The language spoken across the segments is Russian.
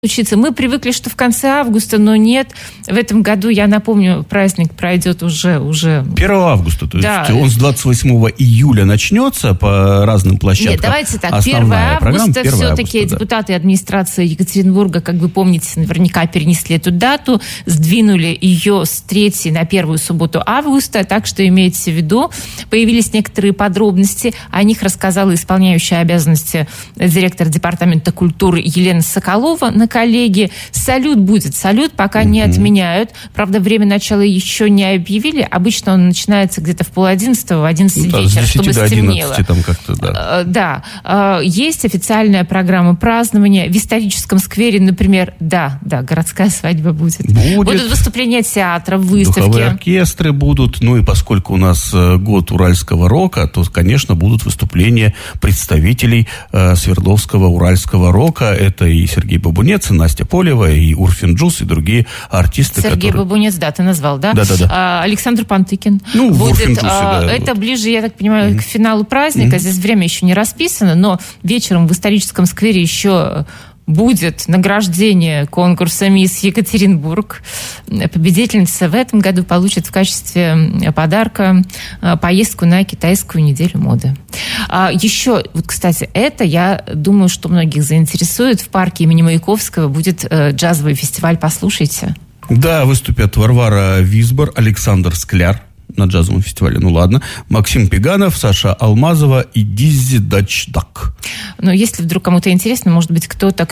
случиться. Мы привыкли, что в конце августа, но нет. В этом году, я напомню, праздник пройдет уже... 1 августа, то есть он с 28 июля начнется по разным площадкам. Нет, давайте так, 1 августа все-таки депутаты администрации Екатеринбурга, как вы помните, наверняка перенесли эту дату, сдвинули ее с 3 на 1 субботу августа, так что имейте в виду, появились некоторые подробности, о них рассказала исполняющая обязанности директора департамента культуры Елена Соколова на коллеги. Салют будет. Салют пока не отменяют. Правда, время начала еще не объявили. Обычно он начинается где-то в 10:30, в 11 вечера, чтобы стемнело. Там как-то, да. Есть официальная программа празднования. В историческом сквере, например, городская свадьба будет. Будут выступления театра, выставки. Духовые оркестры будут. Ну и поскольку у нас год уральского рока, то, конечно, будут выступления представителей Свердловского уральского рока. Это и Сергей Бабунец, и Настя Полева, и Урфин Джус, и другие артисты. Сергей Бабунец, ты назвал, да? Да. Александр Пантыкин. Будет. Это ближе, я так понимаю, к финалу праздника. Здесь время еще не расписано, но вечером в историческом сквере еще будет награждение конкурса «Мисс Екатеринбург». Победительница в этом году получит в качестве подарка поездку на китайскую неделю моды. Еще, кстати, я думаю, что многих заинтересует. В парке имени Маяковского будет джазовый фестиваль «Послушайте». Да, выступят Варвара Висбор, Александр Скляр на джазовом фестивале, Максим Пеганов, Саша Алмазова и Диззи Дачдак. Но если вдруг кому-то интересно, может быть, кто-то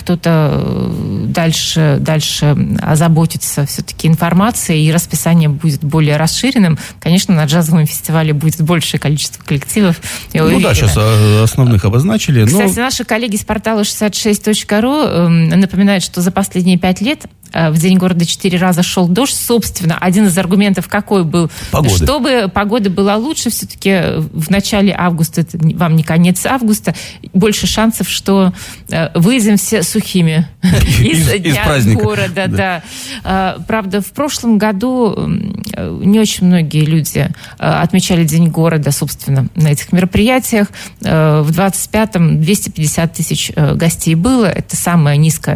дальше озаботится все-таки информацией, и расписание будет более расширенным. Конечно, на джазовом фестивале будет большее количество коллективов. Сейчас основных обозначили. Кстати, наши коллеги с портала 66.ru напоминают, что за последние 5 лет в День города 4 раза шел дождь. Собственно, один из аргументов какой был? Погода. Чтобы погода была лучше, все-таки в начале августа, это вам не конец августа, больше шансов, что выйдем все сухими из Дня праздника. Города. Да. Правда, в прошлом году не очень многие люди отмечали День города, собственно, на этих мероприятиях. В 25-м 250 тысяч гостей было. Это самый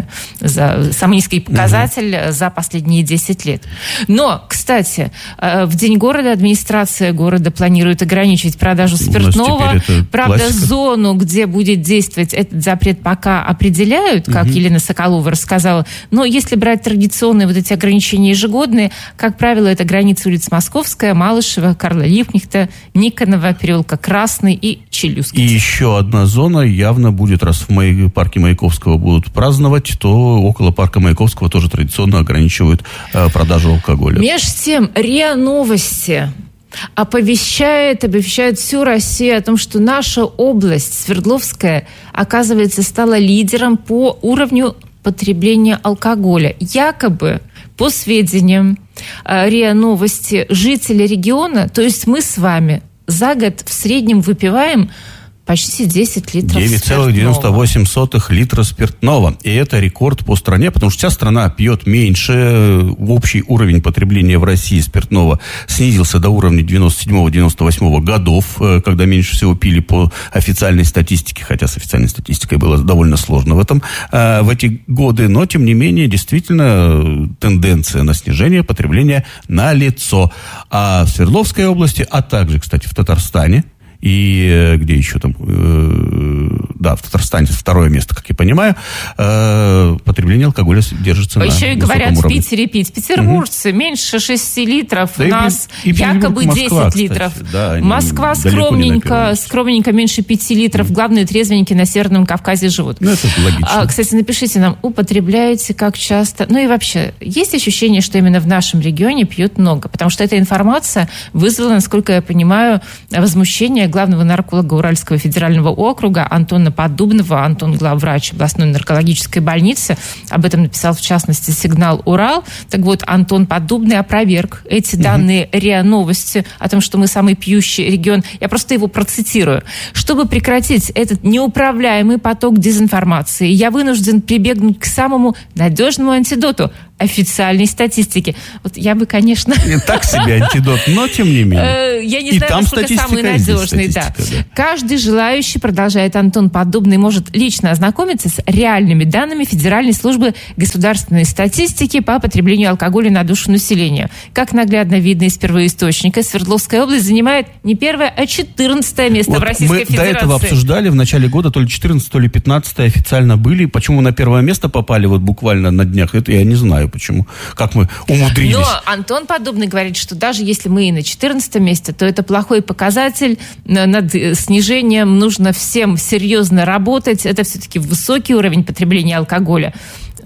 низкий показатель за последние 10 лет. Но, кстати, в День города администрация города планирует ограничить продажу спиртного. Правда, классика. Зону, где будет действовать этот запрет, пока определяют, как Елена Соколова рассказала. Но если брать традиционные эти ограничения ежегодные, как правило, это границы улиц Московская, Малышева, Карла Липкнехта, Никонова, переулка Красный и Челюскин. И еще одна зона явно будет, раз в парке Маяковского будут праздновать, то около парка Маяковского тоже традиционно ограничивают продажу алкоголя. Между тем, РИА Новости оповещает всю Россию о том, что наша область, Свердловская, оказывается, стала лидером по уровню потребления алкоголя. Якобы, по сведениям РИА Новости, жители региона, то есть мы с вами, за год в среднем выпиваем почти 10 литров 9,98 литра спиртного. И это рекорд по стране, потому что вся страна пьет меньше. Общий уровень потребления в России спиртного снизился до уровня 97-98 годов, когда меньше всего пили по официальной статистике, хотя с официальной статистикой было довольно сложно в эти годы. Но, тем не менее, действительно, тенденция на снижение потребления налицо. А в Свердловской области, а также, кстати, в Татарстане, и где еще там? В Татарстане второе место, как я понимаю. Потребление алкоголя держится на высоком уровне. Еще и говорят, в Питере пить. Петербуржцы меньше 6 литров. Да у нас якобы Москва, 10 литров. Да, Москва скромненько меньше 5 литров. Главные трезвенники на Северном Кавказе живут. Это логично. Кстати, напишите нам, употребляете, как часто. И вообще, есть ощущение, что именно в нашем регионе пьют много? Потому что эта информация вызвала, насколько я понимаю, возмущение главного нарколога Уральского федерального округа Антона Поддубного. Антон — главврач областной наркологической больницы. Об этом написал, в частности, «Сигнал Урал». Так вот, Антон Поддубный опроверг эти данные РИА Новости о том, что мы самый пьющий регион. Я просто его процитирую. «Чтобы прекратить этот неуправляемый поток дезинформации, я вынужден прибегнуть к самому надежному антидоту – официальной статистики. Вот я бы, конечно... Так себе антидот, но тем не менее. Я не знаю, насколько самый надежный. Да. Каждый желающий, продолжает Антон Поддубный, может лично ознакомиться с реальными данными Федеральной службы государственной статистики по потреблению алкоголя на душу населения. Как наглядно видно из первоисточника, Свердловская область занимает не первое, а 14 место в Российской Федерации. Мы до этого обсуждали в начале года, то ли 14, то ли 15 официально были. Почему на первое место попали вот буквально на днях, это я не знаю почему. Как мы умудрились. Но Антон Поддубный говорит, что даже если мы и на 14 месте, то это плохой показатель. Над снижением нужно всем серьезно работать. Это все-таки высокий уровень потребления алкоголя.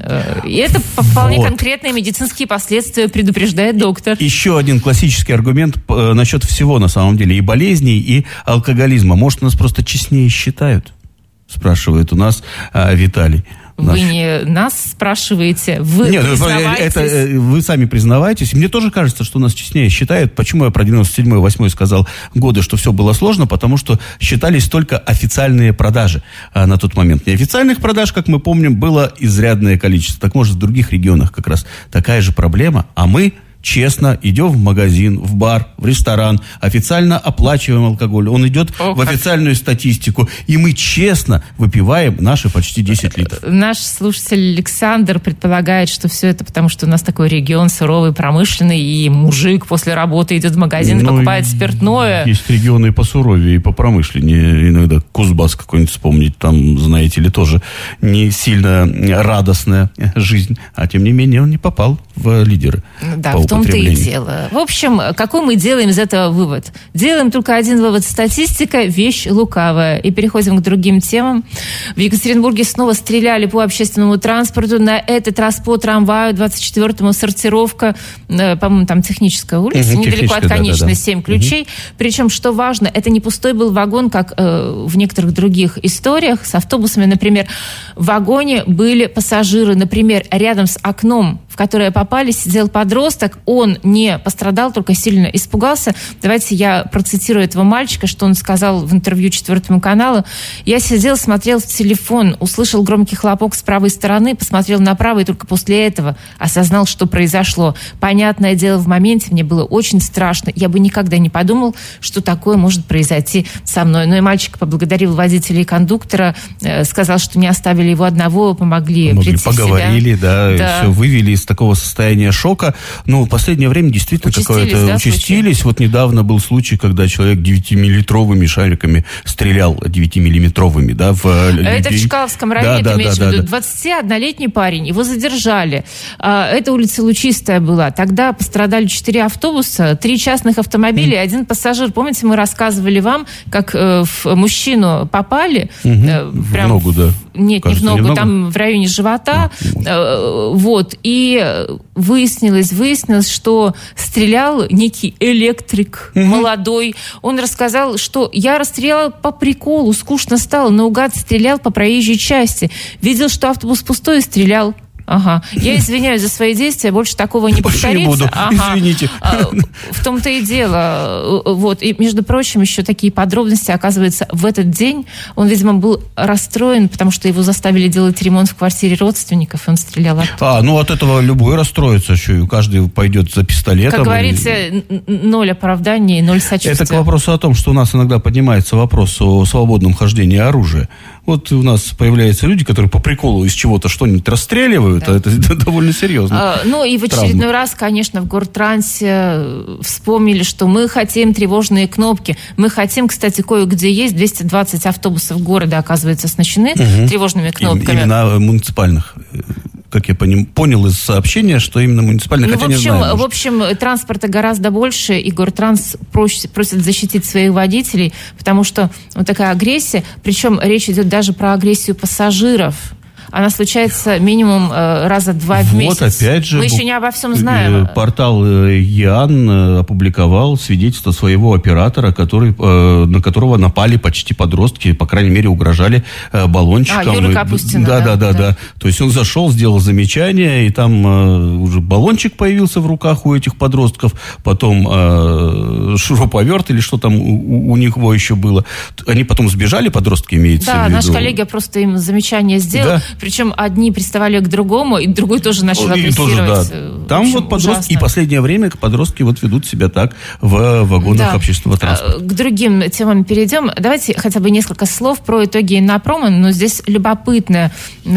И это вполне конкретные медицинские последствия, предупреждает доктор. Еще один классический аргумент насчет всего, на самом деле, и болезней, и алкоголизма. Может, нас просто честнее считают? Спрашивает у нас Виталий. Вы не нас спрашиваете, вы признаваетесь. Это вы сами признаваетесь. Мне тоже кажется, что нас честнее считают. Почему я про 97-й, 8-й сказал годы, что все было сложно? Потому что считались только официальные продажи на тот момент. Неофициальных продаж, как мы помним, было изрядное количество. Так может, в других регионах как раз такая же проблема. А мы честно идем в магазин, в бар, в ресторан, официально оплачиваем алкоголь. Он идет в официальную статистику. И мы честно выпиваем наши почти 10 литров. Наш слушатель Александр предполагает, что все это потому, что у нас такой регион суровый, промышленный, и мужик после работы идет в магазин и покупает спиртное. Есть регионы и посуровее, и попромышленнее. Иногда Кузбасс какой-нибудь вспомнить. Там, знаете ли, тоже не сильно радостная жизнь. А тем не менее, он не попал в лидеры. Да, в том-то и дело. В общем, какой мы делаем из этого вывод? Делаем только один вывод. Статистика – вещь лукавая. И переходим к другим темам. В Екатеринбурге снова стреляли по общественному транспорту. На этот раз по трамваю, 24-му сортировка, по-моему, там Техническая улица, недалеко от конечной, 7 ключей. Причем, что важно, это не пустой был вагон, как в некоторых других историях с автобусами. Например, в вагоне были пассажиры. Например, рядом с окном, в которое попали, сидел подросток. Он не пострадал, только сильно испугался. Давайте я процитирую этого мальчика, что он сказал в интервью 4 каналу. «Я сидел, смотрел в телефон, услышал громкий хлопок с правой стороны, посмотрел направо и только после этого осознал, что произошло. Понятное дело, в моменте мне было очень страшно. Я бы никогда не подумал, что такое может произойти со мной». Но и мальчик поблагодарил водителя и кондуктора, сказал, что не оставили его одного, помогли прийти поговорили, в себя. Да, все вывели из такого состояния шока. Ну, в последнее время действительно участились. Вот недавно был случай, когда человек 9-миллилитровыми шариками стрелял, 9-миллиметровыми, да, в людей. Это в Чкаловском районе, ты имеешь в виду. 21-летний парень, его задержали. Это улица Лучистая была. Тогда пострадали 4 автобуса, 3 частных автомобиля и 1 пассажир. Помните, мы рассказывали вам, как в мужчину попали? В ногу, да. Нет, кажется, не в ногу, там в районе живота. Вот. И выяснилось, что стрелял некий электрик молодой. Он рассказал, что я расстрелял по приколу, скучно стало, наугад стрелял по проезжей части. Видел, что автобус пустой, и стрелял. Ага. Я извиняюсь за свои действия, больше такого не повторится. Не буду. Извините. В том-то и дело. Вот. И, между прочим, еще такие подробности. Оказывается, в этот день он, видимо, был расстроен, потому что его заставили делать ремонт в квартире родственников, и он стрелял оттуда. Ну от этого любой расстроится. Еще каждый пойдет за пистолетом. Как говорится, 0 оправданий, 0 сочувствия. Это к вопросу о том, что у нас иногда поднимается вопрос о свободном хождении оружия. Вот у нас появляются люди, которые по приколу из чего-то что-нибудь расстреливают, да. А это довольно серьезно. Ну и в очередной раз, конечно, в Гортрансе вспомнили, что мы хотим тревожные кнопки. Мы хотим, кстати, кое-где есть 220 автобусов города, оказывается, оснащены тревожными кнопками. Именно муниципальных. Как я понял из сообщения, что именно муниципальных, хотя не знаю. В общем, транспорта гораздо больше, и Гортранс просит защитить своих водителей, потому что вот такая агрессия, причем речь идет даже про агрессию пассажиров. Она случается минимум раза 2 в месяц. Вот опять же. Мы еще не обо всем знаем. Портал ЕАН опубликовал свидетельство своего оператора, на которого напали почти подростки, по крайней мере, угрожали баллончиком. Юрий Капустин. Да. То есть он зашел, сделал замечание, и там уже баллончик появился в руках у этих подростков, потом шуруповерт или что там у него еще было. Они потом сбежали, подростки, имеется в виду. Да, наш коллега просто им замечание сделал. Да. Причем одни приставали к другому, и другой тоже начал агрессировать. Там вот подростки, и последнее время подростки вот ведут себя так в вагонах общественного транспорта. К другим темам перейдем. Давайте хотя бы несколько слов про итоги Иннопрома, но здесь любопытно.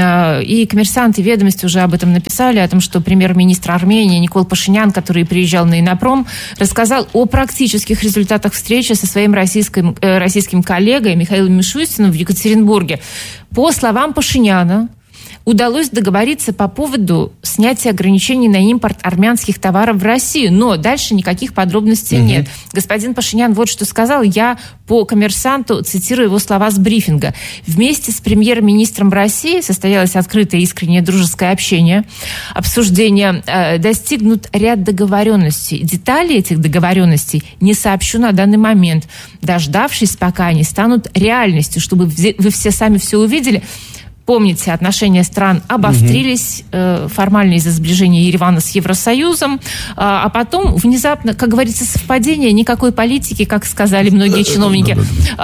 И «Коммерсант», и «Ведомости» уже об этом написали, о том, что премьер-министр Армении Никол Пашинян, который приезжал на Иннопром, рассказал о практических результатах встречи со своим российским коллегой Михаилом Мишустиным в Екатеринбурге. По словам Пашиняна, удалось договориться по поводу снятия ограничений на импорт армянских товаров в Россию, но дальше никаких подробностей нет. Господин Пашинян вот что сказал, я по «Коммерсанту» цитирую его слова с брифинга. Вместе с премьер-министром России состоялось открытое искреннее дружеское общение, обсуждение, достигнут ряд договоренностей. Детали этих договоренностей не сообщу на данный момент, дождавшись, пока они станут реальностью, чтобы вы все сами все увидели. Помните, отношения стран обострились формально из-за сближения Еревана с Евросоюзом, а потом внезапно, как говорится, совпадение, никакой политики, как сказали многие чиновники.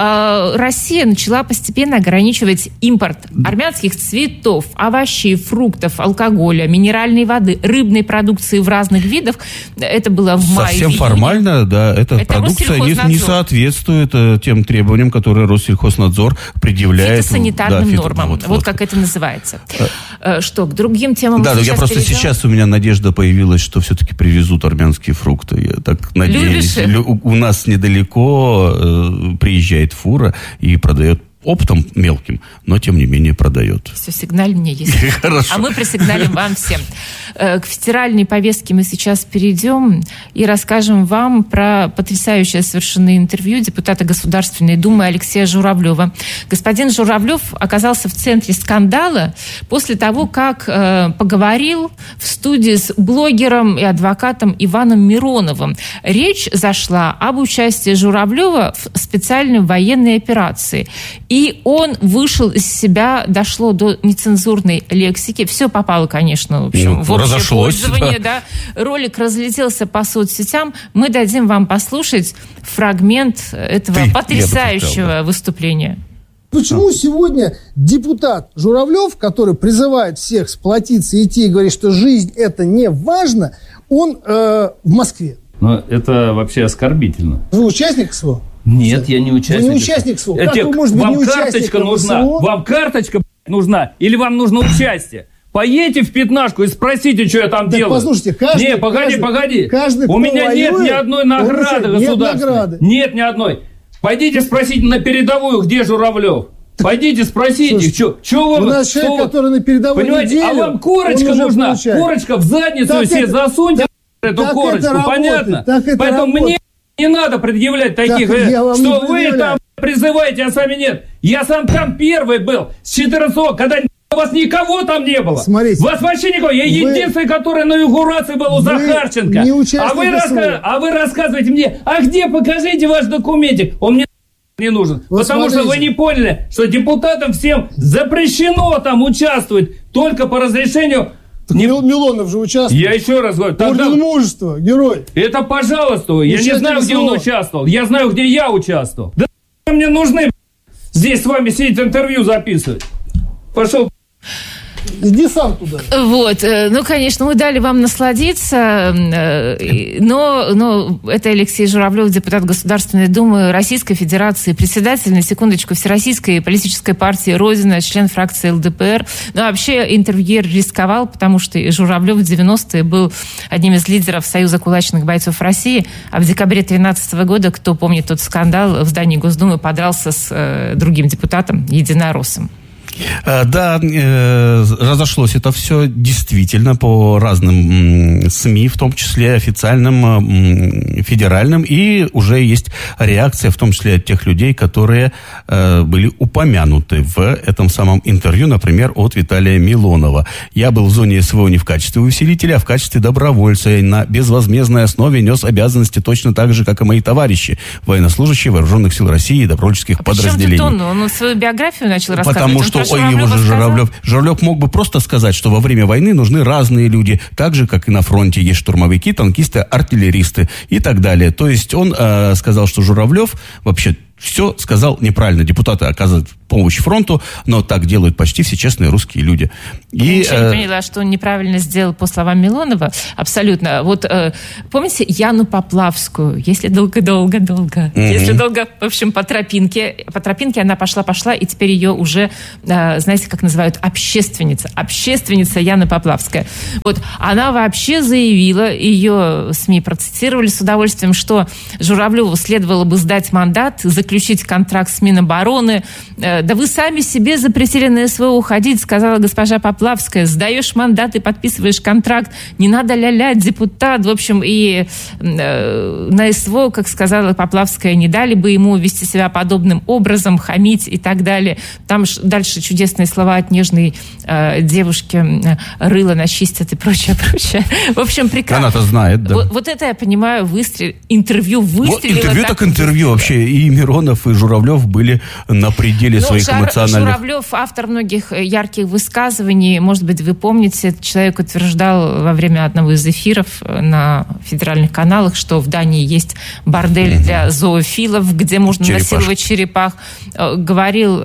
Россия начала постепенно ограничивать импорт армянских цветов, овощей, фруктов, алкоголя, минеральной воды, рыбной продукции в разных видах. Это было в мае. Совсем формально, да, эта продукция не соответствует тем требованиям, которые Россельхознадзор предъявляет. Фитосанитарным нормам. Вот как это называется. Что, к другим темам мы сейчас перейдем? Сейчас у меня надежда появилась, что все-таки привезут армянские фрукты. Я так надеюсь. У нас недалеко приезжает фура и продает оптом мелким, но тем не менее продает. Все, сигналь мне есть. Хорошо. А мы присигналим вам всем. К федеральной повестке мы сейчас перейдем и расскажем вам про потрясающее совершенно интервью депутата Государственной Думы Алексея Журавлева. Господин Журавлев оказался в центре скандала после того, как поговорил в студии с блогером и адвокатом Иваном Мироновым. Речь зашла об участии Журавлева в специальной военной операции. И он вышел из себя, дошло до нецензурной лексики. Все попало, конечно, в общем, в общее пользование. Да. Ролик разлетелся по соцсетям. Мы дадим вам послушать фрагмент этого потрясающего выступления. Почему сегодня депутат Журавлев, который призывает всех сплотиться, идти и говорит, что жизнь это не важно, он в Москве? Но это вообще оскорбительно. Вы участник СВО? Нет, я не участник. Вы не участник СВО? Как вы можете быть не карточка нужна? СВО? Вам карточка нужна? Или вам нужно участие? Поедете в пятнашку и спросите, что я там делаю. Послушайте, каждый... Не, погоди. У меня нет ни одной награды государственной. Нет ни одной. Пойдите спросите на передовую, где Журавлев. Пойдите спросите, что вы... У нас человек, который на передовой неделе... А вам корочка нужна? Корочка в задницу себе засуньте эту корочку, понятно? Поэтому мне... Не надо предъявлять таких, что вы там призываете, а сами нет. Я сам там первый был, с 14-го, когда у вас никого там не было. Смотрите, вас вообще никого. Я единственный, который на инаугурации был у Захарченко. А вы рассказываете мне, а где, покажите ваш документик. Он мне не нужен. Вот потому что вы не поняли, что депутатам всем запрещено там участвовать только по разрешению... Милонов же участвовал. Я еще раз говорю. Орден мужества, герой. Это пожалуйста. Я не знаю, где он участвовал. Я знаю, где я участвовал. Да мне нужны здесь с вами сидеть интервью записывать. Пошел. Иди сам туда. Вот, ну, конечно, мы дали вам насладиться, но это Алексей Журавлев, депутат Государственной Думы Российской Федерации, председатель, на секундочку, Всероссийской политической партии «Родина», член фракции ЛДПР. Но вообще интервьюер рисковал, потому что Журавлев в 90-е был одним из лидеров Союза кулачных бойцов России, а в декабре 2013 года, кто помнит тот скандал, в здании Госдумы подрался с другим депутатом, единороссом. Да, разошлось это все действительно по разным СМИ, в том числе официальным, федеральным, и уже есть реакция, в том числе от тех людей, которые были упомянуты в этом самом интервью, например, от Виталия Милонова. Я был в зоне СВО не в качестве усилителя, а в качестве добровольца, и на безвозмездной основе нес обязанности точно так же, как и мои товарищи, военнослужащие Вооруженных сил России и добровольческих подразделений. Почему он свою биографию начал рассказывать? Потому что Журавлев мог бы просто сказать, что во время войны нужны разные люди, так же, как и на фронте есть штурмовики, танкисты, артиллеристы и так далее. То есть он сказал, что Журавлев вообще все сказал неправильно. Депутаты, оказывается, помощь фронту, но так делают почти все честные русские люди. Я ничего не поняла, что он неправильно сделал, по словам Милонова. Абсолютно. Вот помните Яну Поплавскую? Если долго-долго-долго. Если долго, в общем, по тропинке она пошла, и теперь ее уже, знаете, как называют, общественница Яна Поплавская. Вот она вообще заявила, ее СМИ процитировали с удовольствием, что Журавлеву следовало бы сдать мандат, заключить контракт с Минобороны. Да вы сами себе запретили на СВО уходить, сказала госпожа Поплавская. Сдаешь мандат и подписываешь контракт. Не надо ля-ля, депутат. В общем, и на СВО, как сказала Поплавская, не дали бы ему вести себя подобным образом, хамить и так далее. Там дальше чудесные слова от нежной девушки, рыло начистят и прочее. В общем, прекрасно. Она-то знает, да. Вот это я понимаю, интервью выстрелило. Интервью так интервью вообще. И Миронов, и Журавлев были на пределе своих эмоциональных... Журавлев, автор многих ярких высказываний. Может быть, вы помните, этот человек утверждал во время одного из эфиров на федеральных каналах, что в Дании есть бордель для зоофилов, где можно насиловать черепах. Говорил,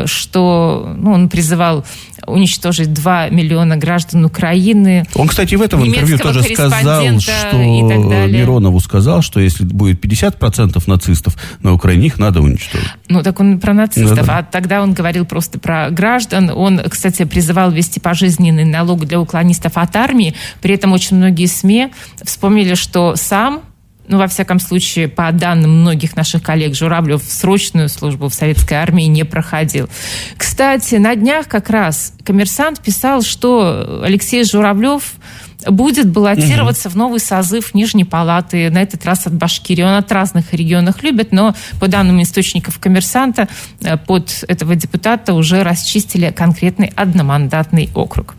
что он призывал уничтожить 2 миллиона граждан Украины. Он, кстати, в этом интервью тоже сказал, что Миронову сказал, что если будет 50% нацистов на Украине, их надо уничтожить. Ну, так он про нацистов. Да. А тогда он говорил просто про граждан. Он, кстати, призывал ввести пожизненный налог для уклонистов от армии. При этом очень многие СМИ вспомнили, что сам, во всяком случае, по данным многих наших коллег, Журавлев срочную службу в советской армии не проходил. Кстати, на днях как раз «Коммерсант» писал, что Алексей Журавлев будет баллотироваться в новый созыв Нижней Палаты, на этот раз от Башкирии. Он от разных регионов любит, но по данным источников «Коммерсанта» под этого депутата уже расчистили конкретный одномандатный округ.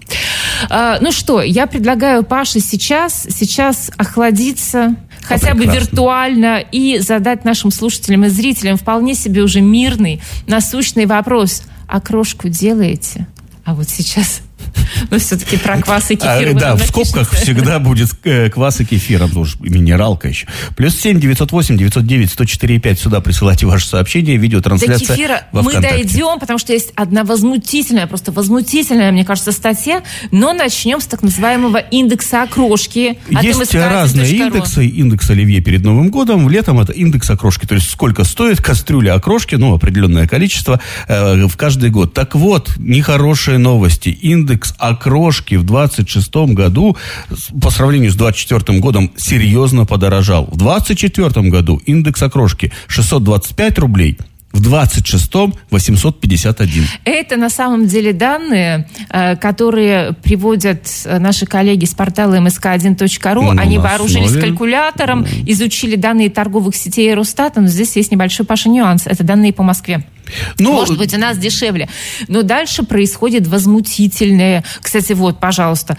Ну что, я предлагаю Паше сейчас охладиться, хотя бы виртуально, и задать нашим слушателям и зрителям вполне себе уже мирный, насущный вопрос. А крошку делаете? А вот сейчас... Но все-таки про квас и кефир. Да, в скобках всегда будет квас и кефир, потому что минералка еще. +7 908 909 104 5. Сюда присылайте ваши сообщения, видеотрансляция. До кефира во мы дойдем, потому что есть одна просто возмутительная, мне кажется, статья. Но начнем с так называемого индекса окрошки. Есть разные индексы. Индекс Оливье перед Новым годом. Летом это индекс окрошки. То есть сколько стоит кастрюля окрошки, определенное количество в каждый год. Так вот, нехорошие новости. Индекс окрошки в 26 году по сравнению с 24 годом серьезно подорожал. В 24 году индекс окрошки 625 рублей, в 26-м 851. Это на самом деле данные, которые приводят наши коллеги с портала msk1.ru. Они вооружились калькулятором, изучили данные торговых сетей Росстата, но здесь есть небольшой, Паша, нюанс. Это данные по Москве. Может быть, у нас дешевле. Но дальше происходит возмутительное. Кстати, пожалуйста,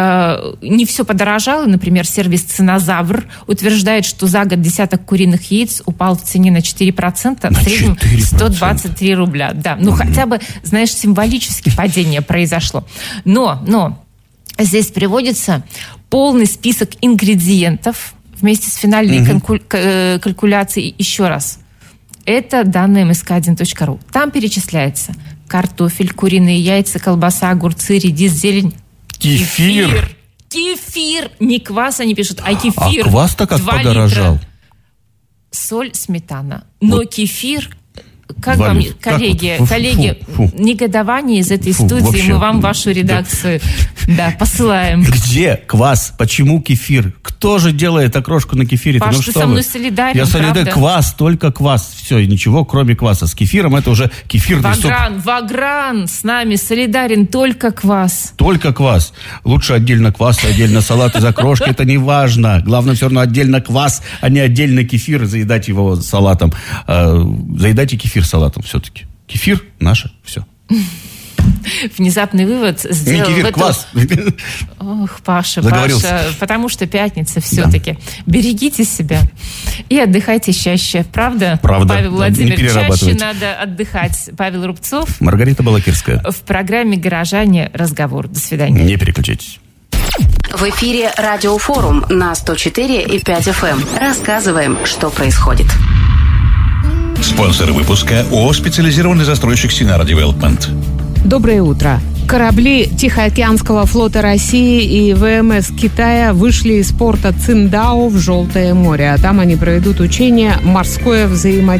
не все подорожало. Например, сервис «Ценозавр» утверждает, что за год десяток куриных яиц упал в цене на 4%, в среднем 123 рубля. Да, хотя бы, знаешь, символически падение произошло. Но здесь приводится полный список ингредиентов вместе с финальной калькуляцией. Еще раз. Это данные msk1.ru. Там перечисляется картофель, куриные яйца, колбаса, огурцы, редис, зелень. Кефир. Не квас они пишут, а кефир. А квас-то как подорожал? Литра. Соль, сметана. Но кефир... Как вам, коллеги, негодование из этой студии, вообще, мы вам вашу редакцию посылаем. Где квас? Почему кефир? Кто же делает окрошку на кефире? Паш, ты со мной солидарен, я солидарен. Квас, только квас. Все, ничего, кроме кваса. С кефиром это уже кефирный суп. Вагран с нами солидарен, только квас. Только квас. Лучше отдельно квас, отдельно салат из окрошки, это не важно. Главное все равно отдельно квас, а не отдельно кефир, и заедать его салатом. Заедайте кефир салатом все-таки. Кефир наше все. Внезапный вывод сделал. Не кефир, квас. Ох, Паша, потому что пятница все-таки. Да. Берегите себя и отдыхайте чаще. Правда? Павел Владимирович, чаще надо отдыхать. Павел Рубцов. Маргарита Балакирская. В программе «Горожане. Разговор». До свидания. Не переключайтесь. В эфире Радиофорум на 104,5 FM. Рассказываем, что происходит. Спонсор выпуска ООО «Специализированный застройщик Синара Девелопмент». Доброе утро. Корабли Тихоокеанского флота России и ВМС Китая вышли из порта Циндао в Желтое море. А там они проведут учение «Морское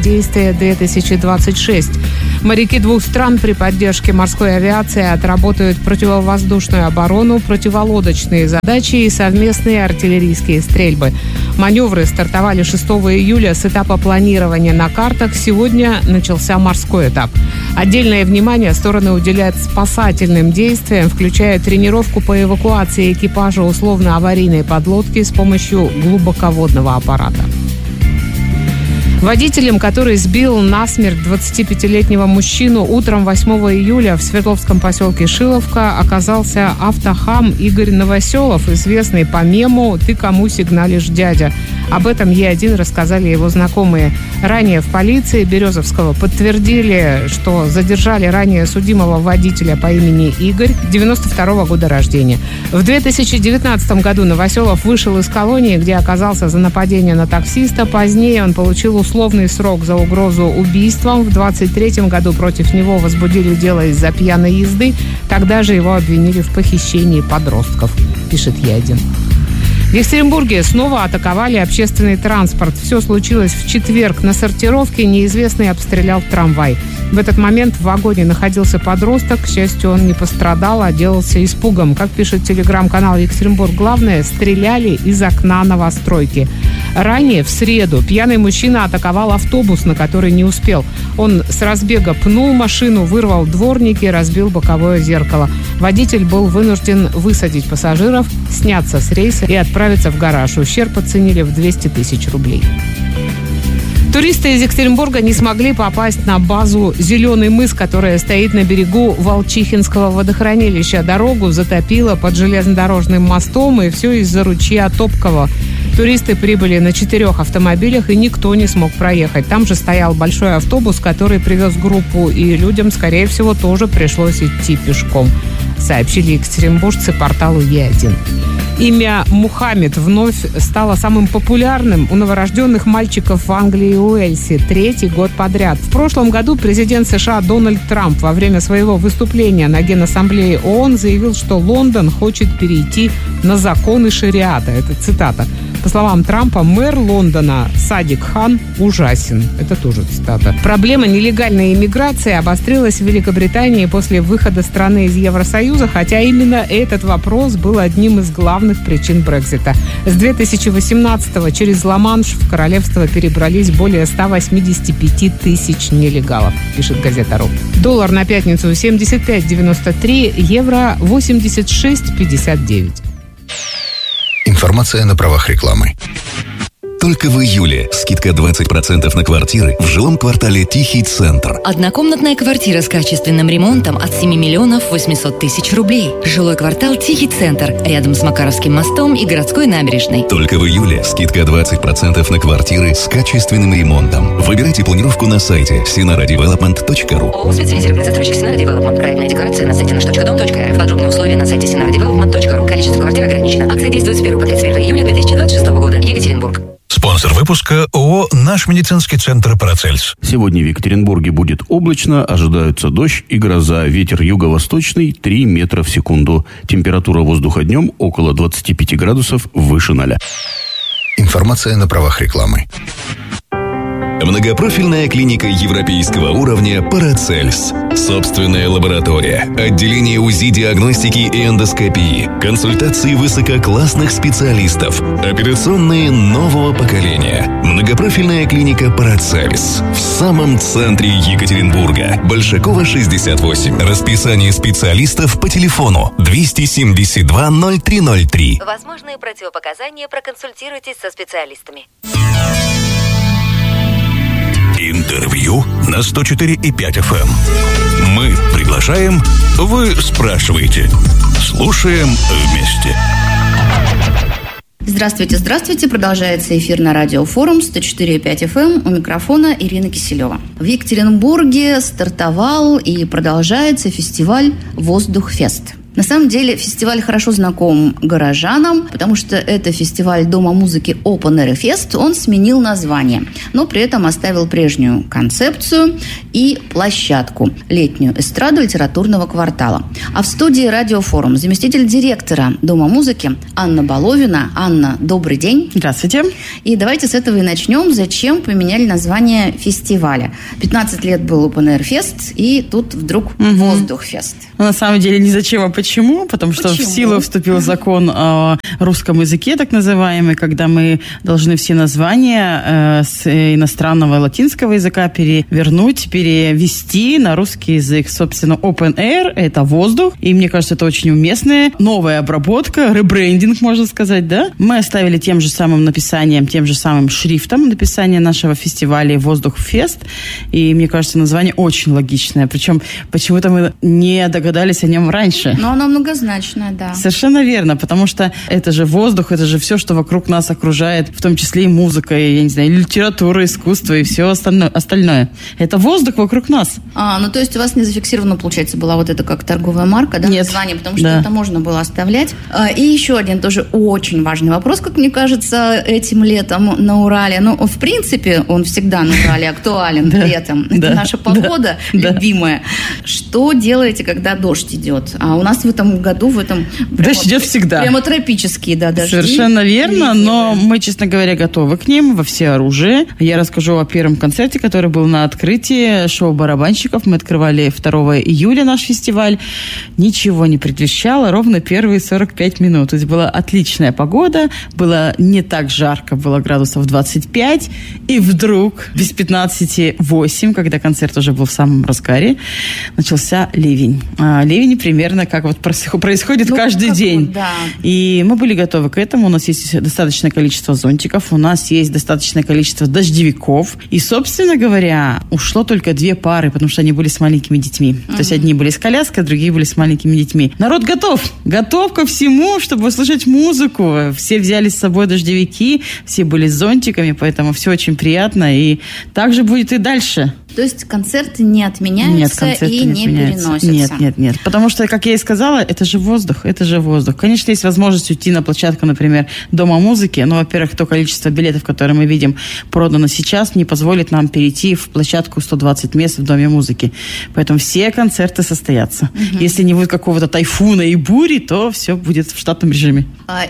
взаимодействие-2026». Моряки двух стран при поддержке морской авиации отработают противовоздушную оборону, противолодочные задачи и совместные артиллерийские стрельбы. Маневры стартовали 6 июля с этапа планирования на картах. Сегодня начался морской этап. Отдельное внимание стороны уделяют спасательным действиям, включая тренировку по эвакуации экипажа условно-аварийной подлодки с помощью глубоководного аппарата. Водителем, который сбил насмерть 25-летнего мужчину утром 8 июля в Свердловском поселке Шиловка, оказался автохам Игорь Новоселов, известный по мему «Ты кому сигналишь, дядя?». Об этом Е1 рассказали его знакомые. Ранее в полиции Березовского подтвердили, что задержали ранее судимого водителя по имени Игорь, 92 года рождения. В 2019 году Новоселов вышел из колонии, где оказался за нападение на таксиста. Позднее он получил условный срок за угрозу убийством. В 2023 году против него возбудили дело из-за пьяной езды. Тогда же его обвинили в похищении подростков, пишет Е1. В Екатеринбурге снова атаковали общественный транспорт. Все случилось в четверг. На сортировке неизвестный обстрелял трамвай. В этот момент в вагоне находился подросток. К счастью, он не пострадал, а отделался испугом. Как пишет телеграм-канал «Екатеринбург Главное», стреляли из окна новостройки. Ранее, в среду, пьяный мужчина атаковал автобус, на который не успел. Он с разбега пнул машину, вырвал дворники, разбил боковое зеркало. Водитель был вынужден высадить пассажиров, сняться с рейса и отправиться в гараж. Ущерб оценили в 200 тысяч рублей. Туристы из Екатеринбурга не смогли попасть на базу «Зеленый мыс», которая стоит на берегу Волчихинского водохранилища. Дорогу затопило под железнодорожным мостом, и все из-за ручья Топкова. Туристы прибыли на 4 автомобилях, и никто не смог проехать. Там же стоял большой автобус, который привез группу, и людям, скорее всего, тоже пришлось идти пешком, сообщили екатеринбуржцы порталу Е1. Имя Мухаммед вновь стало самым популярным у новорожденных мальчиков в Англии и Уэльсе 3-й год подряд. В прошлом году президент США Дональд Трамп во время своего выступления на Генассамблее ООН заявил, что Лондон хочет перейти на законы шариата. Это цитата. По словам Трампа, мэр Лондона Садик Хан ужасен. Это тоже цитата. Проблема нелегальной иммиграции обострилась в Великобритании после выхода страны из Евросоюза, хотя именно этот вопрос был одним из главных причин Брексита. С 2018-го через Ла-Манш в королевство перебрались более 185 тысяч нелегалов, пишет газета «Ру». Доллар на пятницу 75.93, евро 86.59. Информация на правах рекламы. Только в июле скидка 20% на квартиры в жилом квартале «Тихий центр». Однокомнатная квартира с качественным ремонтом от 7 миллионов 800 тысяч рублей. Жилой квартал «Тихий центр» рядом с Макаровским мостом и городской набережной. Только в июле скидка 20% на квартиры с качественным ремонтом. Выбирайте планировку на сайте sinaradevelopment.ru. ООО «Специализированный застройщик Sinara Development». Проектная декларация на сайте nаш.дом.рф. Подробные условия на сайте sinaradevelopment.ru. Количество квартир ограничено. Акция действует с 1 по 31 июня 2026 года. Екатеринбург. Спонсор выпуска ООО «Наш медицинский центр Парацельс». Сегодня в Екатеринбурге будет облачно, ожидаются дождь и гроза. Ветер юго-восточный 3 метра в секунду. Температура воздуха днем около 25 градусов выше 0. Информация на правах рекламы. Многопрофильная клиника европейского уровня «Парацельс». Собственная лаборатория, отделение УЗИ-диагностики и эндоскопии, консультации высококлассных специалистов, операционные нового поколения. Многопрофильная клиника «Парацельс» в самом центре Екатеринбурга. Большакова, 68. Расписание специалистов по телефону 272 0303. Возможные противопоказания, проконсультируйтесь со специалистами. Интервью на 104,5 FM. Мы приглашаем, вы спрашиваете. Слушаем вместе. Здравствуйте, здравствуйте. Продолжается эфир на радиофорум 104,5 FM. У микрофона Ирина Киселева. В Екатеринбурге стартовал и продолжается фестиваль «Воздухфест». На самом деле фестиваль хорошо знаком горожанам, потому что это фестиваль Дома музыки Open Air Fest. Он сменил название, но при этом оставил прежнюю концепцию и площадку – летнюю эстраду литературного квартала. А в студии «Радиофорум» заместитель директора Дома музыки Анна Баловина. Анна, добрый день. Здравствуйте. И давайте с этого и начнем. Зачем поменяли название фестиваля? 15 лет был Open Air Fest, и тут вдруг Воздух-фест. На самом деле не зачем, а почему? Потому что в силу вступил закон о русском языке, так называемый, когда мы должны все названия с иностранного латинского языка перевести на русский язык. Собственно, Open Air – это воздух, и мне кажется, это очень уместная новая обработка, ребрендинг, можно сказать, да? Мы оставили тем же самым написанием, тем же самым шрифтом написание нашего фестиваля «Воздух-фест», и мне кажется, название очень логичное, причем почему-то мы не догадались о нем раньше. Но оно многозначное, да. Совершенно верно, потому что это же воздух, это же все, что вокруг нас окружает, в том числе и музыка, и, я не знаю, литература, искусство и все остальное. Это воздух вокруг нас. Ну то есть у вас не зафиксировано, получается, была вот это как торговая марка, да? Нет. Название, потому что это можно было оставлять. И еще один тоже очень важный вопрос, как мне кажется, этим летом на Урале. Ну, в принципе, он всегда на Урале актуален летом. Это наша погода любимая. Что делаете, когда дождь идет? А у нас в этом году, дождь идет всегда. Прямо тропические, дожди. Совершенно верно, но мы, честно говоря, готовы к ним во всеоружии. Я расскажу о первом концерте, который был на открытии шоу барабанщиков. Мы открывали 2 июля наш фестиваль. Ничего не предвещало, ровно первые 45 минут. То есть была отличная погода, было не так жарко, было градусов 25, и вдруг без 15:08, когда концерт уже был в самом разгаре, начался ливень. Ливень примерно как вот происходит каждый день. Да. И мы были готовы к этому. У нас есть достаточное количество зонтиков, у нас есть достаточное количество дождевиков. И, собственно говоря, ушло только 2 пары, потому что они были с маленькими детьми. То есть одни были с коляской, другие были с маленькими детьми. Народ готов ко всему, чтобы услышать музыку. Все взяли с собой дождевики, все были с зонтиками, поэтому все очень приятно. И так же будет и дальше. То есть концерты не отменяются и не переносятся? Нет. Потому что, как я и сказала, это же воздух. Конечно, есть возможность уйти на площадку, например, Дома музыки, но, во-первых, то количество билетов, которые мы видим продано сейчас, не позволит нам перейти в площадку 120 мест в Доме музыки. Поэтому все концерты состоятся. Если не будет какого-то тайфуна и бури, то все будет в штатном режиме.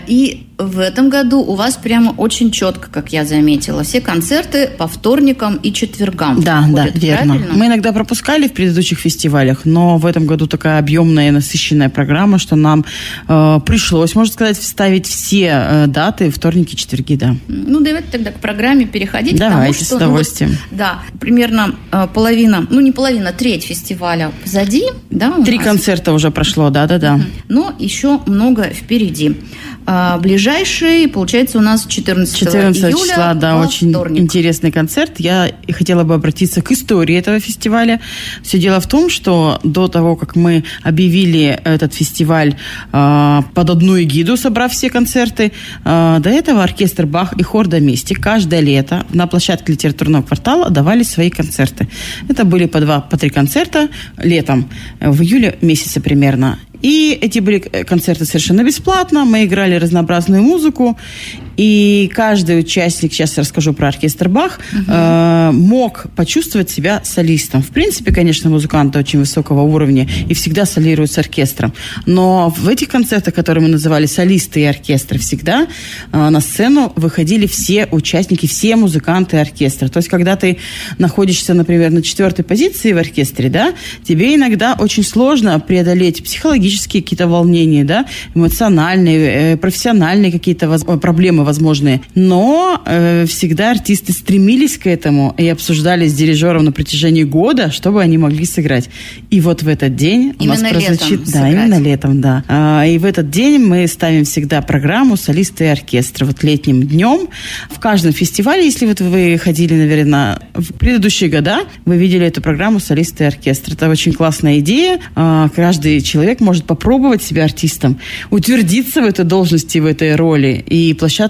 И в этом году у вас прямо очень четко, как я заметила, все концерты по вторникам и четвергам. Да, верно. Правильно? Мы иногда пропускали в предыдущих фестивалях, но в этом году такая объемная и насыщенная программа, что нам пришлось, можно сказать, вставить все даты, вторники, четверги, да. Ну, давайте тогда к программе переходить. Давайте, с удовольствием. Примерно половина, треть фестиваля позади. Да, 3 концерта уже прошло, да. Но еще много впереди. Ближайший, получается, у нас 14 июля, числа, да, очень интересный концерт. Я хотела бы обратиться к истории этого фестиваля. Все дело в том, что до того, как мы объявили этот фестиваль под одну эгиду, собрав все концерты, до этого оркестр «Бах» и хор «Доместик» каждое лето на площадке литературного квартала давали свои концерты. Это были по 2-3 концерта летом, в июле месяце примерно. И эти были концерты совершенно бесплатно. Мы играли разнообразную музыку. И каждый участник, сейчас я расскажу про оркестр «Бах», мог почувствовать себя солистом. В принципе, конечно, музыканты очень высокого уровня и всегда солируют с оркестром. Но в этих концертах, которые мы называли солисты и оркестры, всегда на сцену выходили все участники, все музыканты оркестра. То есть, когда ты находишься, например, на 4-й позиции в оркестре, да, тебе иногда очень сложно преодолеть психологические какие-то волнения, да, эмоциональные, профессиональные какие-то проблемы возможные. Но всегда артисты стремились к этому и обсуждали с дирижером на протяжении года, чтобы они могли сыграть. И вот в этот день у нас прозвучит... Да, именно летом, да. И в этот день мы ставим всегда программу «Солисты и оркестры». Вот летним днем в каждом фестивале, если вот вы ходили, наверное, в предыдущие года, вы видели эту программу «Солисты и оркестры». Это очень классная идея. Каждый человек может попробовать себя артистом, утвердиться в этой должности, в этой роли. И площадка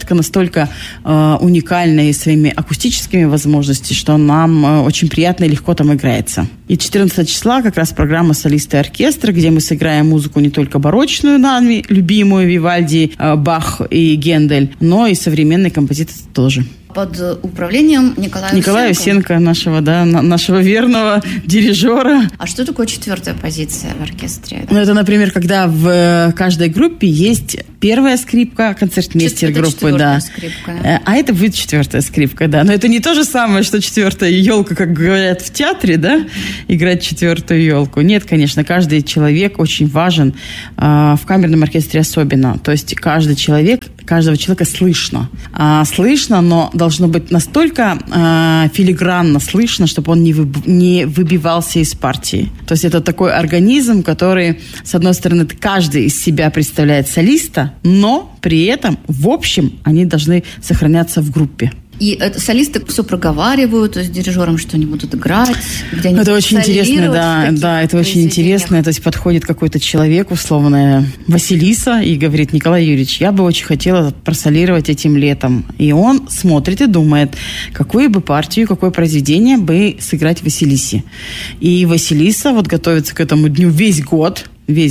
площадка настолько уникальная своими акустическими возможностями, что нам очень приятно и легко там играется. И 14 числа как раз программа «Солисты оркестра», где мы сыграем музыку не только барочную, нами любимую, Вивальди, Бах и Гендель, но и современные композиции тоже. Под управлением Николая Усенко, нашего верного дирижера. А что такое 4-я позиция в оркестре? Это, например, когда в каждой группе есть первая скрипка, концертмейстер группы, да. Скрипка. А это будет 4-я скрипка, да. Но это не то же самое, что 4-я елка, как говорят в театре, да, играть 4-ю елку. Нет, конечно, каждый человек очень важен, в камерном оркестре особенно. То есть каждого человека слышно. Слышно, но должно быть настолько филигранно слышно, чтобы он не выбивался из партии. То есть это такой организм, который, с одной стороны, каждый из себя представляет солиста, но при этом, в общем, они должны сохраняться в группе. И солисты все проговаривают, то есть дирижерам, что они будут играть, где они это очень интересно, да, это очень интересно. То есть подходит какой-то человек, условно Василиса, и говорит: Николай Юрьевич, я бы очень хотела просолировать этим летом. И он смотрит и думает, какую бы партию, какое произведение бы сыграть Василисе. И Василиса готовится к этому дню весь год,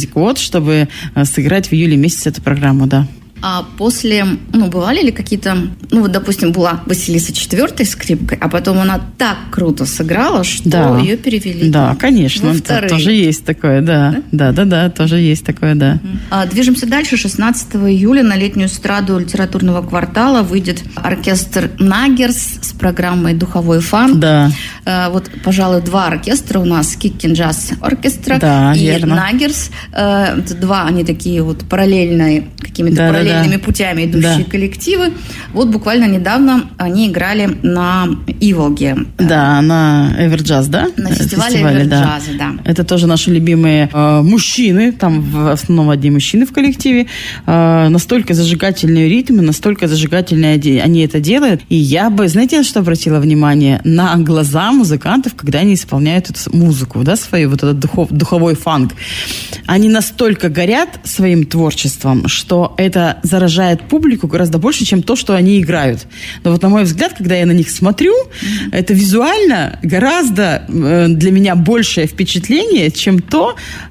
чтобы сыграть в июле месяце эту программу, да. А после, бывали ли какие-то, допустим, была Василиса 4-й скрипкой, а потом она так круто сыграла, что ее перевели. Да, конечно, тоже есть такое, да. Да, тоже есть такое, да. Движемся дальше. 16 июля на летнюю эстраду литературного квартала выйдет оркестр «Наггерс» с программой «Духовой фанк». Да. Пожалуй, 2 оркестра у нас: Киккин Джаз Оркестра и верно. «Наггерс». Это 2, они такие параллельные, какими-то параллельными путями идущие коллективы. Буквально недавно они играли на Иволге. Да, на Эверджаз, да? На фестивале Эверджаза, да. Это тоже наши любимые мужчины, там в основном одни мужчины в коллективе. Настолько зажигательные ритмы, настолько зажигательные они это делают. И я бы, знаете, на что обратила внимание? На глаза музыкантов, когда они исполняют эту музыку, да, свою, этот духовой фанк. Они настолько горят своим творчеством, что это заражает публику гораздо больше, чем то, что они играют. Но на мой взгляд, когда я на них смотрю, это визуально гораздо для меня большее впечатление, чем то,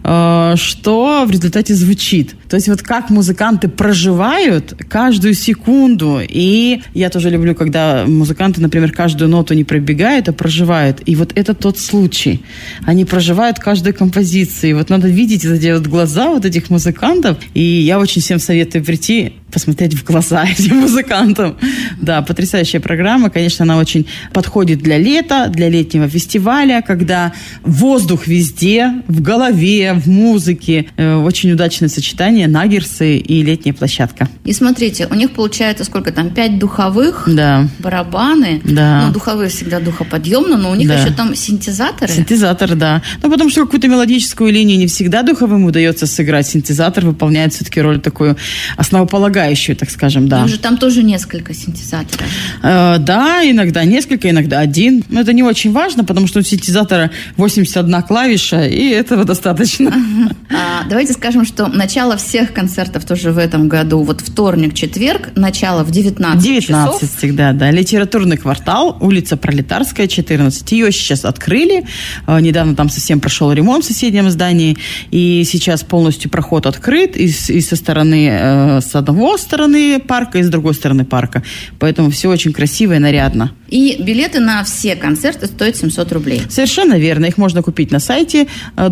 что в результате звучит. То есть как музыканты проживают каждую секунду. И я тоже люблю, когда музыканты, например, каждую ноту не пробегают, а проживают. И это тот случай. Они проживают каждую композицию. И надо видеть эти глаза этих музыкантов. И я очень всем советую прийти, посмотреть в глаза этим музыкантам. Да, потрясающая программа. Конечно, она очень подходит для лета, для летнего фестиваля, когда воздух везде, в голове, в музыке. Очень удачное сочетание Наггерсы и летняя площадка. И смотрите, у них получается сколько там? 5 духовых, барабаны. Да. Духовые всегда духоподъемно, но у них еще там синтезаторы. Синтезатор, да. Потому что какую-то мелодическую линию не всегда духовым удается сыграть. Синтезатор выполняет все-таки роль такую основополагающую, так скажем, да. Но же там тоже несколько синтезаторов. Да, иногда несколько, иногда один. Но это не очень важно, потому что у синтезатора 81 клавиша, и этого достаточно. Давайте скажем, что начало всех концертов тоже в этом году, вторник, четверг, начало в 19 часов. 19 всегда, да. Литературный квартал, улица Пролетарская, 14. Ее сейчас открыли. Недавно там совсем прошел ремонт в соседнем здании, и сейчас полностью проход открыт и со стороны, с одной стороны парка, и с другой стороны парка. Поэтому все очень красиво и нарядно. И билеты на все концерты стоят 700 рублей. Совершенно верно. Их можно купить на сайте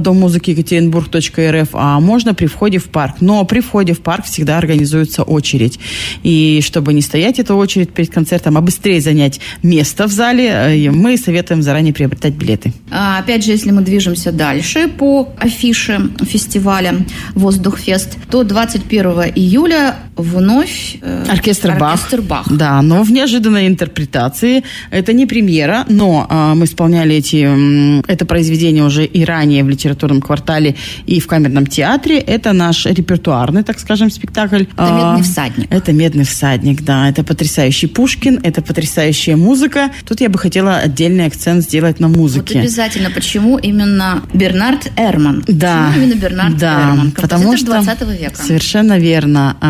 dommuzыки.екатеринбург.рф, а можно при входе в парк. Но при входе в парк всегда организуется очередь. И чтобы не стоять эту очередь перед концертом, а быстрее занять место в зале, мы советуем заранее приобретать билеты. Опять же, если мы движемся дальше по афише фестиваля «Воздухфест», то 21 июля вновь оркестр Бах. Да, но в неожиданной интерпретации. Это не премьера, но мы исполняли это произведение уже и ранее в литературном квартале и в камерном театре. Это наш репертуарный, так скажем, спектакль. Это «Медный всадник». Это «Медный всадник», да. Это потрясающий Пушкин, это потрясающая музыка. Тут я бы хотела отдельный акцент сделать на музыке. Обязательно. Почему именно Бернард Эрман? Да. Почему именно Бернард Эрман? Потому что 20 века. Совершенно верно.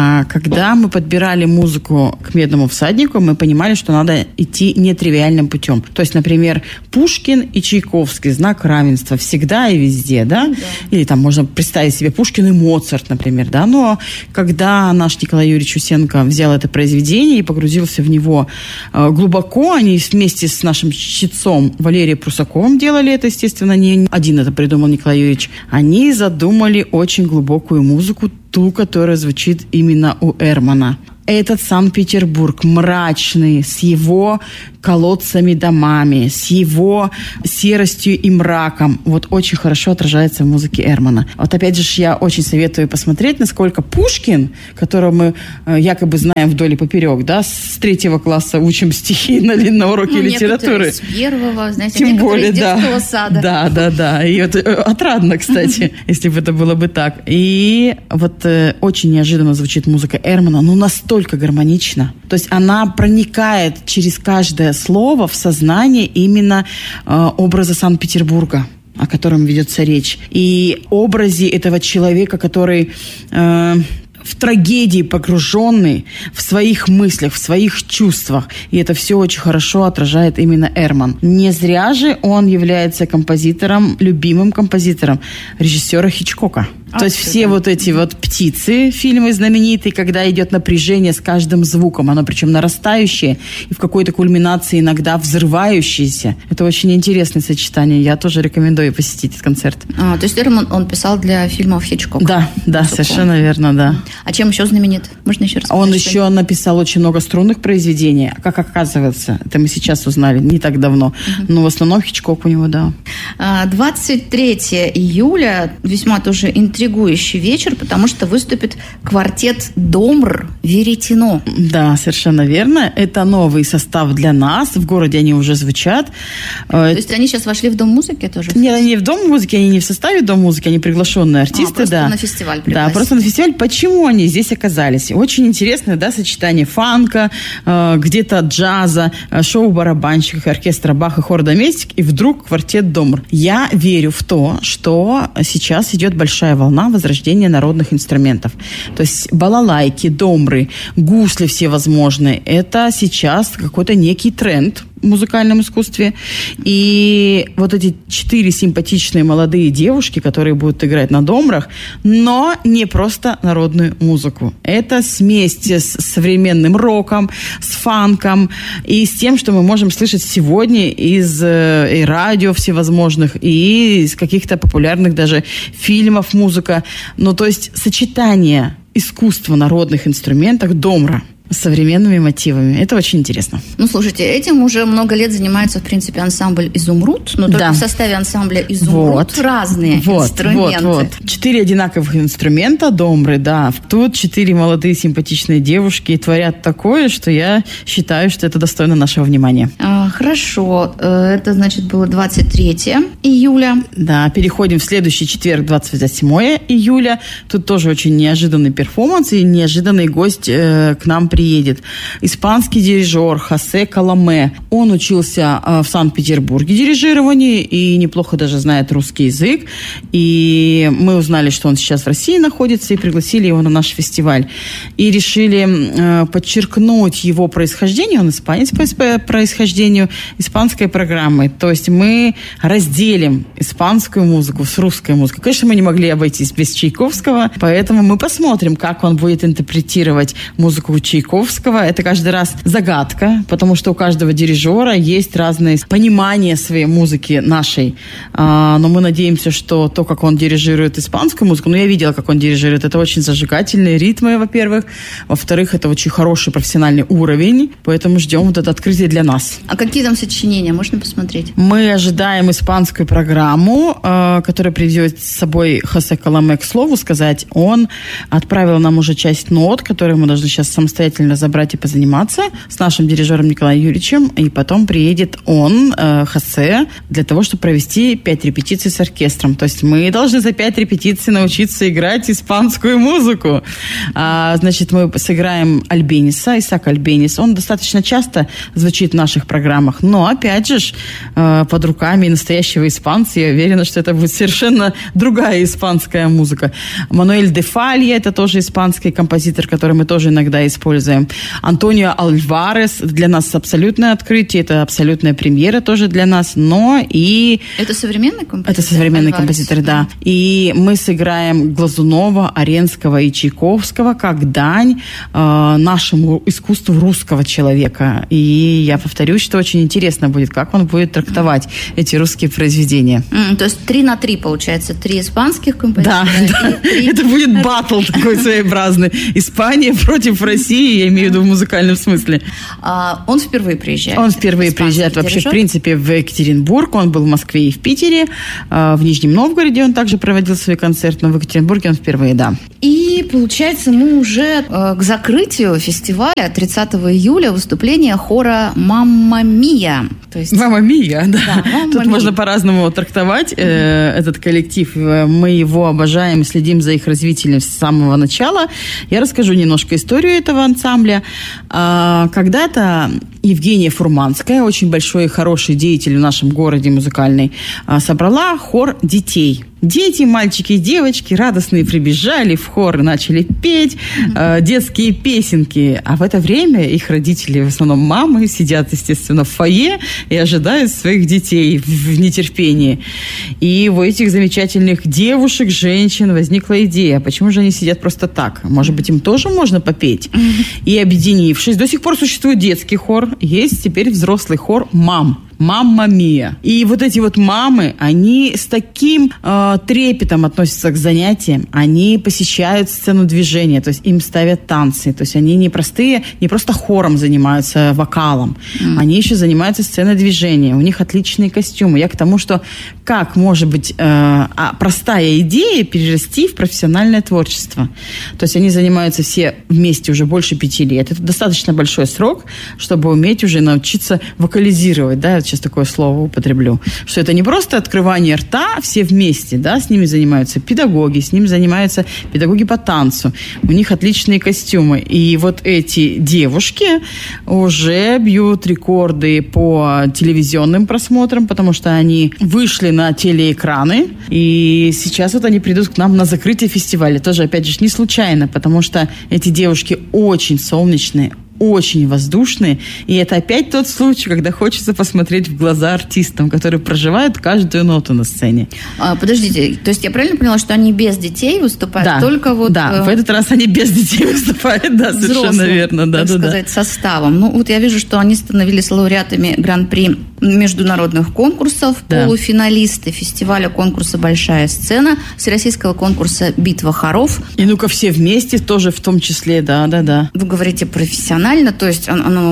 Когда мы подбирали музыку к «Медному всаднику», мы понимали, что надо идти нетривиальным путем. То есть, например, Пушкин и Чайковский, знак равенства всегда и везде, да? Или там можно представить себе Пушкин и Моцарт, например, да? Но когда наш Николай Юрьевич Усенко взял это произведение и погрузился в него глубоко, они вместе с нашим чтецом Валерием Прусаковым делали это, естественно, не один это придумал Николай Юрьевич, они задумали очень глубокую музыку, ту, которая звучит именно у Эрмана. Этот Санкт-Петербург мрачный, с его колодцами домами, с его серостью и мраком, вот очень хорошо отражается в музыке Эрмана. Вот опять же, я очень советую посмотреть, насколько Пушкин, которого мы якобы знаем вдоль и поперек, да, с 3 класса учим стихи на уроке литературы. С 1, знаете, тем более, из детского сада. Да. И это отрадно, кстати, если бы это было бы так. И вот очень неожиданно звучит музыка Эрмана, но настолько гармонично. То есть она проникает через каждое слово в сознание именно образа Санкт-Петербурга, о котором ведется речь. И образе этого человека, который в трагедии погруженный, в своих мыслях, в своих чувствах. И это все очень хорошо отражает именно Эрман. Не зря же он является композитором, любимым композитором режиссера Хичкока. То есть все вот эти вот «Птицы», фильмы знаменитые, когда идет напряжение с каждым звуком, оно причем нарастающее и в какой-то кульминации иногда взрывающееся. Это очень интересное сочетание. Я тоже рекомендую посетить этот концерт. То есть Эрман он писал для фильмов Хичкока? Да, совершенно верно, да. А чем еще знаменит? Можно еще рассказать? Он еще написал очень много струнных произведений, как оказывается. Это мы сейчас узнали, не так давно. Но в основном Хичкок у него, да. 23 июля весьма тоже интригующий вечер, потому что выступит квартет «Домр Веретено». Да, совершенно верно. Это новый состав для нас. В городе они уже звучат. То есть они сейчас вошли в Дом музыки тоже? Нет, они в Дом музыки, они не в составе Дом музыки, они приглашенные артисты. Просто на фестиваль пригласили. Да, просто на фестиваль. Почему они здесь оказались? Очень интересное, да, сочетание фанка, где-то джаза, шоу барабанщиков, оркестра Бах и хор Доместик, и вдруг квартет «Домр». Я верю в то, что сейчас идет большая волна возрождения народных инструментов. То есть балалайки, домры, гусли всевозможные. Это сейчас какой-то некий тренд в музыкальном искусстве. И вот эти 4 симпатичные молодые девушки, которые будут играть на домрах, но не просто народную музыку. Это смесь с современным роком, с фанком и с тем, что мы можем слышать сегодня из и радио всевозможных, и из каких-то популярных даже фильмов музыка. Ну, то есть сочетание искусства народных инструментов домра с современными мотивами. Это очень интересно. Ну, слушайте, этим уже много лет занимается, в принципе, ансамбль «Изумруд», но только в составе ансамбля «Изумруд» разные инструменты. 4 одинаковых инструмента домры, да. Тут 4 молодые симпатичные девушки творят такое, что я считаю, что это достойно нашего внимания. Хорошо. Это, значит, было 23 июля. Да, переходим в следующий четверг, 28 июля. Тут тоже очень неожиданный перформанс и неожиданный гость к нам приедет. Испанский дирижер Хосе Коломе. Он учился в Санкт-Петербурге дирижированию и неплохо даже знает русский язык. И мы узнали, что он сейчас в России находится, и пригласили его на наш фестиваль. И решили подчеркнуть его происхождение. Он испанец по происхождению, испанской программой. То есть мы разделим испанскую музыку с русской музыкой. Конечно, мы не могли обойтись без Чайковского, поэтому мы посмотрим, как он будет интерпретировать музыку Чайковского. Это каждый раз загадка, потому что у каждого дирижера есть разные понимания своей музыки нашей. Но мы надеемся, что то, как он дирижирует испанскую музыку, я видела, как он дирижирует, это очень зажигательные ритмы, во-первых. Во-вторых, это очень хороший профессиональный уровень, поэтому ждем вот это открытие для нас. А какие там сочинения? Можно посмотреть? Мы ожидаем испанскую программу, которая приведет с собой Хосе Коломе, к слову сказать. Он отправил нам уже часть нот, которые мы должны сейчас самостоятельно обязательно забрать и позаниматься с нашим дирижером Николаем Юрьевичем. И потом приедет он, Хосе, для того, чтобы провести 5 репетиций с оркестром. То есть мы должны за 5 репетиций научиться играть испанскую музыку. Значит, мы сыграем Альбениса, Исаак Альбенис. Он достаточно часто звучит в наших программах. Но, опять же, под руками настоящего испанца, я уверена, что это будет совершенно другая испанская музыка. Мануэль де Фалья, это тоже испанский композитор, который мы тоже иногда используем. Антонио Альварес, для нас абсолютное открытие, это абсолютная премьера тоже для нас, но и... Это современный композитор? Это современный композитор, да. И мы сыграем Глазунова, Аренского и Чайковского как дань нашему искусству русского человека. И я повторюсь, что очень интересно будет, как он будет трактовать эти русские произведения. То есть 3-3 получается, 3 испанских композитора. Да. Это будет баттл такой своеобразный. Испания против России, я имею в виду в музыкальном смысле. Он впервые приезжает? Он впервые приезжает вообще, в принципе, в Екатеринбург. Он был в Москве и в Питере. В Нижнем Новгороде он также проводил свой концерт, но в Екатеринбурге он впервые, да. И, получается, мы уже к закрытию фестиваля 30 июля выступление хора «Мамма Мия». «Мамма Мия», да. Тут можно по-разному трактовать этот коллектив. Мы его обожаем и следим за их развитием с самого начала. Я расскажу немножко историю этого ансамбля. Когда-то Евгения Фурманская, очень большой и хороший деятель в нашем городе музыкальный, собрала хор детей. Дети, мальчики и девочки радостные прибежали в хор и начали петь детские песенки. А в это время их родители, в основном мамы, сидят, естественно, в фойе и ожидают своих детей в нетерпении. И у этих замечательных девушек, женщин возникла идея, почему же они сидят просто так? Может быть, им тоже можно попеть? И объединившись, до сих пор существует детский хор, есть теперь взрослый хор «Мам». «Мамма Мия». И вот эти вот мамы, они с таким трепетом относятся к занятиям, они посещают сцену движения, то есть им ставят танцы, то есть они не просто хором занимаются, вокалом, они еще занимаются сценой движения, у них отличные костюмы. Я к тому, что как может быть простая идея перерасти в профессиональное творчество. То есть они занимаются все вместе уже больше 5 лет. Это достаточно большой срок, чтобы уметь уже научиться вокализировать, да, сейчас такое слово употреблю, что это не просто открывание рта, все вместе, да, с ними занимаются педагоги, с ними занимаются педагоги по танцу, у них отличные костюмы. И вот эти девушки уже бьют рекорды по телевизионным просмотрам, потому что они вышли на телеэкраны, и сейчас вот они придут к нам на закрытие фестиваля. Тоже, опять же, не случайно, потому что эти девушки очень солнечные, очень воздушные, и это опять тот случай, когда хочется посмотреть в глаза артистам, которые проживают каждую ноту на сцене. Подождите, то есть я правильно поняла, что они без детей выступают? Да, только вот... Да, в этот раз они без детей выступают, да, совершенно верно. Да, так сказать, составом. Ну, вот я вижу, что они становились лауреатами Гран-при международных конкурсов, полуфиналисты фестиваля конкурса «Большая сцена», всероссийского конкурса «Битва хоров». И ну-ка все вместе тоже в том числе, да. Вы говорите профессионально, то есть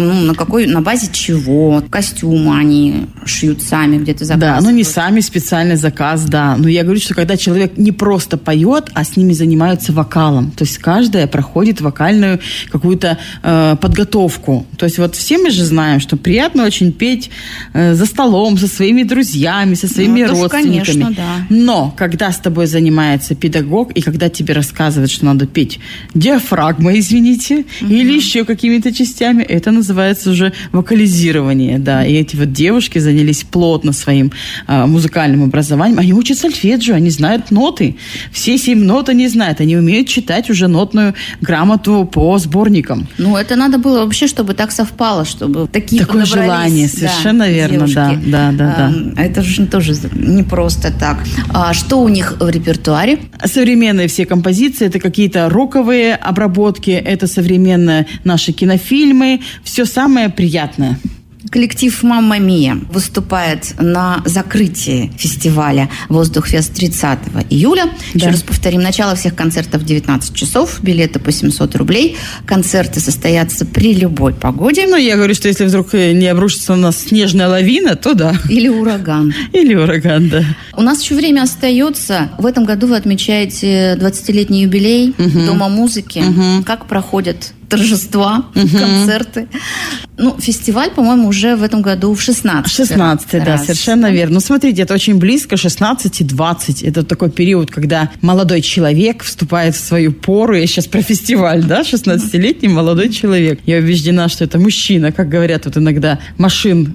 на базе чего? Костюмы они шьют сами, где-то заказывают? Да, не сами, специальный заказ, да. Но я говорю, что когда человек не просто поет, а с ними занимаются вокалом, то есть каждая проходит вокальную какую-то подготовку. То есть вот все мы же знаем, что приятно очень петь за столом, со своими друзьями, со своими родственниками. Конечно, да. Но когда с тобой занимается педагог, и когда тебе рассказывают, что надо петь диафрагмой, извините, или еще какими-то частями, это называется уже вокализирование, да. И эти вот девушки занялись плотно своим музыкальным образованием. Они учат сольфеджио, они знают ноты. Все 7 нот они знают. Они умеют читать уже нотную грамоту по сборникам. Ну, это надо было вообще, чтобы так совпало, чтобы такое желание, совершенно верно. Да. Это же тоже не просто так. Что у них в репертуаре? Современные все композиции, это какие-то роковые обработки, это современные наши кинофильмы, все самое приятное. Коллектив «Мамма Мия» выступает на закрытии фестиваля «Воздухфест» 30 июля. Да. Еще раз повторим, начало всех концертов в 19 часов, билеты по 700 рублей. Концерты состоятся при любой погоде. Ну, я говорю, что если вдруг не обрушится на нас снежная лавина, то да. Или ураган. Или ураган, да. У нас еще время остается. В этом году вы отмечаете 20-летний юбилей Дома музыки. Как проходят торжества, концерты. Ну, фестиваль, по-моему, уже в этом году в 16-й. Да, совершенно верно. Ну, смотрите, это очень близко, 16 и 20. Это такой период, когда молодой человек вступает в свою пору. Я сейчас про фестиваль, да, 16-летний молодой человек. Я убеждена, что это мужчина. Как говорят вот иногда, машина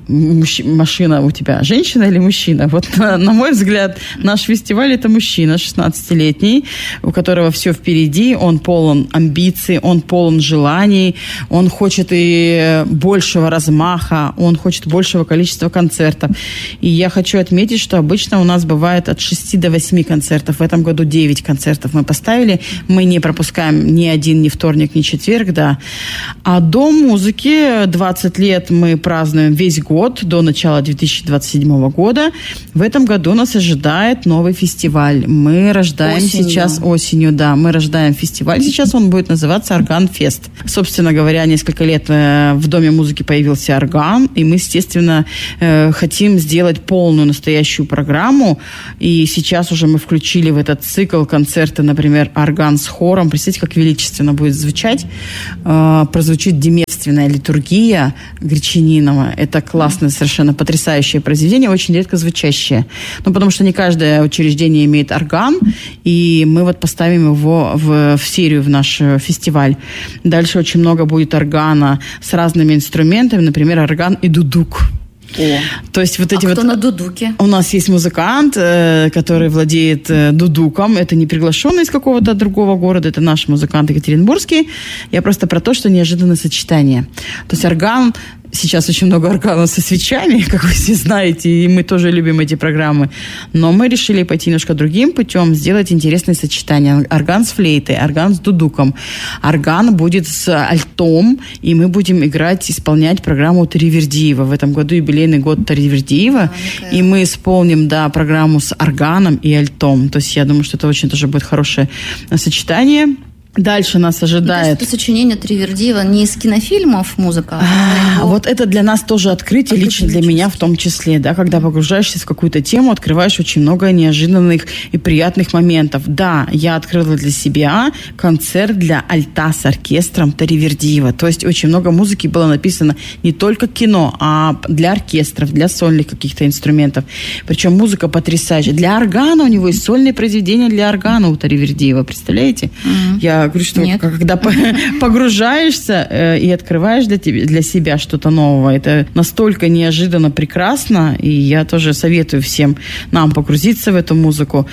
у тебя женщина или мужчина? Вот, на мой взгляд, наш фестиваль – это мужчина 16-летний, у которого все впереди, он полон амбиций, он полон желаний, он хочет и большего размаха, он хочет большего количества концертов. И я хочу отметить, что обычно у нас бывает от 6 до 8 концертов. В этом году 9 концертов мы поставили. Мы не пропускаем ни один, ни вторник, ни четверг, да. А Дом музыки 20 лет мы празднуем весь год, до начала 2027 года. В этом году нас ожидает новый фестиваль. Мы рождаем сейчас осенью, да, мы рождаем фестиваль. Сейчас он будет называться «Орган-фест». Собственно говоря, несколько лет в Доме музыки появился орган, и мы, естественно, хотим сделать полную настоящую программу. И сейчас уже мы включили в этот цикл концерты, например, орган с хором. Представьте, как величественно будет звучать. Прозвучит демевственная литургия Гречанинова. Это классное, совершенно потрясающее произведение, очень редко звучащее. Ну, потому что не каждое учреждение имеет орган, и мы вот поставим его в серию в наш фестиваль. Дальше очень много будет органа с разными инструментами, например, орган и дудук. То есть вот эти кто на дудуке? У нас есть музыкант, который владеет дудуком. Это не приглашенный из какого-то другого города, это наш музыкант екатеринбургский. Я просто про то, что неожиданное сочетание. То есть орган, сейчас очень много органов со свечами, как вы все знаете, и мы тоже любим эти программы. Но мы решили пойти немножко другим путем, сделать интересные сочетания. Орган с флейтой, орган с дудуком. Орган будет с альтом, и мы будем исполнять программу Таривердиева. В этом году юбилейный год Таривердиева, и мы исполним, да, программу с органом и альтом. То есть я думаю, что это очень тоже будет хорошее сочетание. Дальше нас ожидает... Это сочинение Таривердиева не из кинофильмов музыка? Вот это для нас тоже открытие, лично для меня в том числе, да, когда погружаешься в какую-то тему, открываешь очень много неожиданных и приятных моментов. Да, я открыла для себя концерт для альта с оркестром Таривердиева. То есть очень много музыки было написано не только кино, а для оркестров, для сольных каких-то инструментов. Причем музыка потрясающая. Для органа у него есть сольные произведения для органа у Таривердиева. Представляете? Я говорю, что когда погружаешься и открываешь для себя что-то новое, это настолько неожиданно прекрасно, и я тоже советую всем нам погрузиться в эту музыку.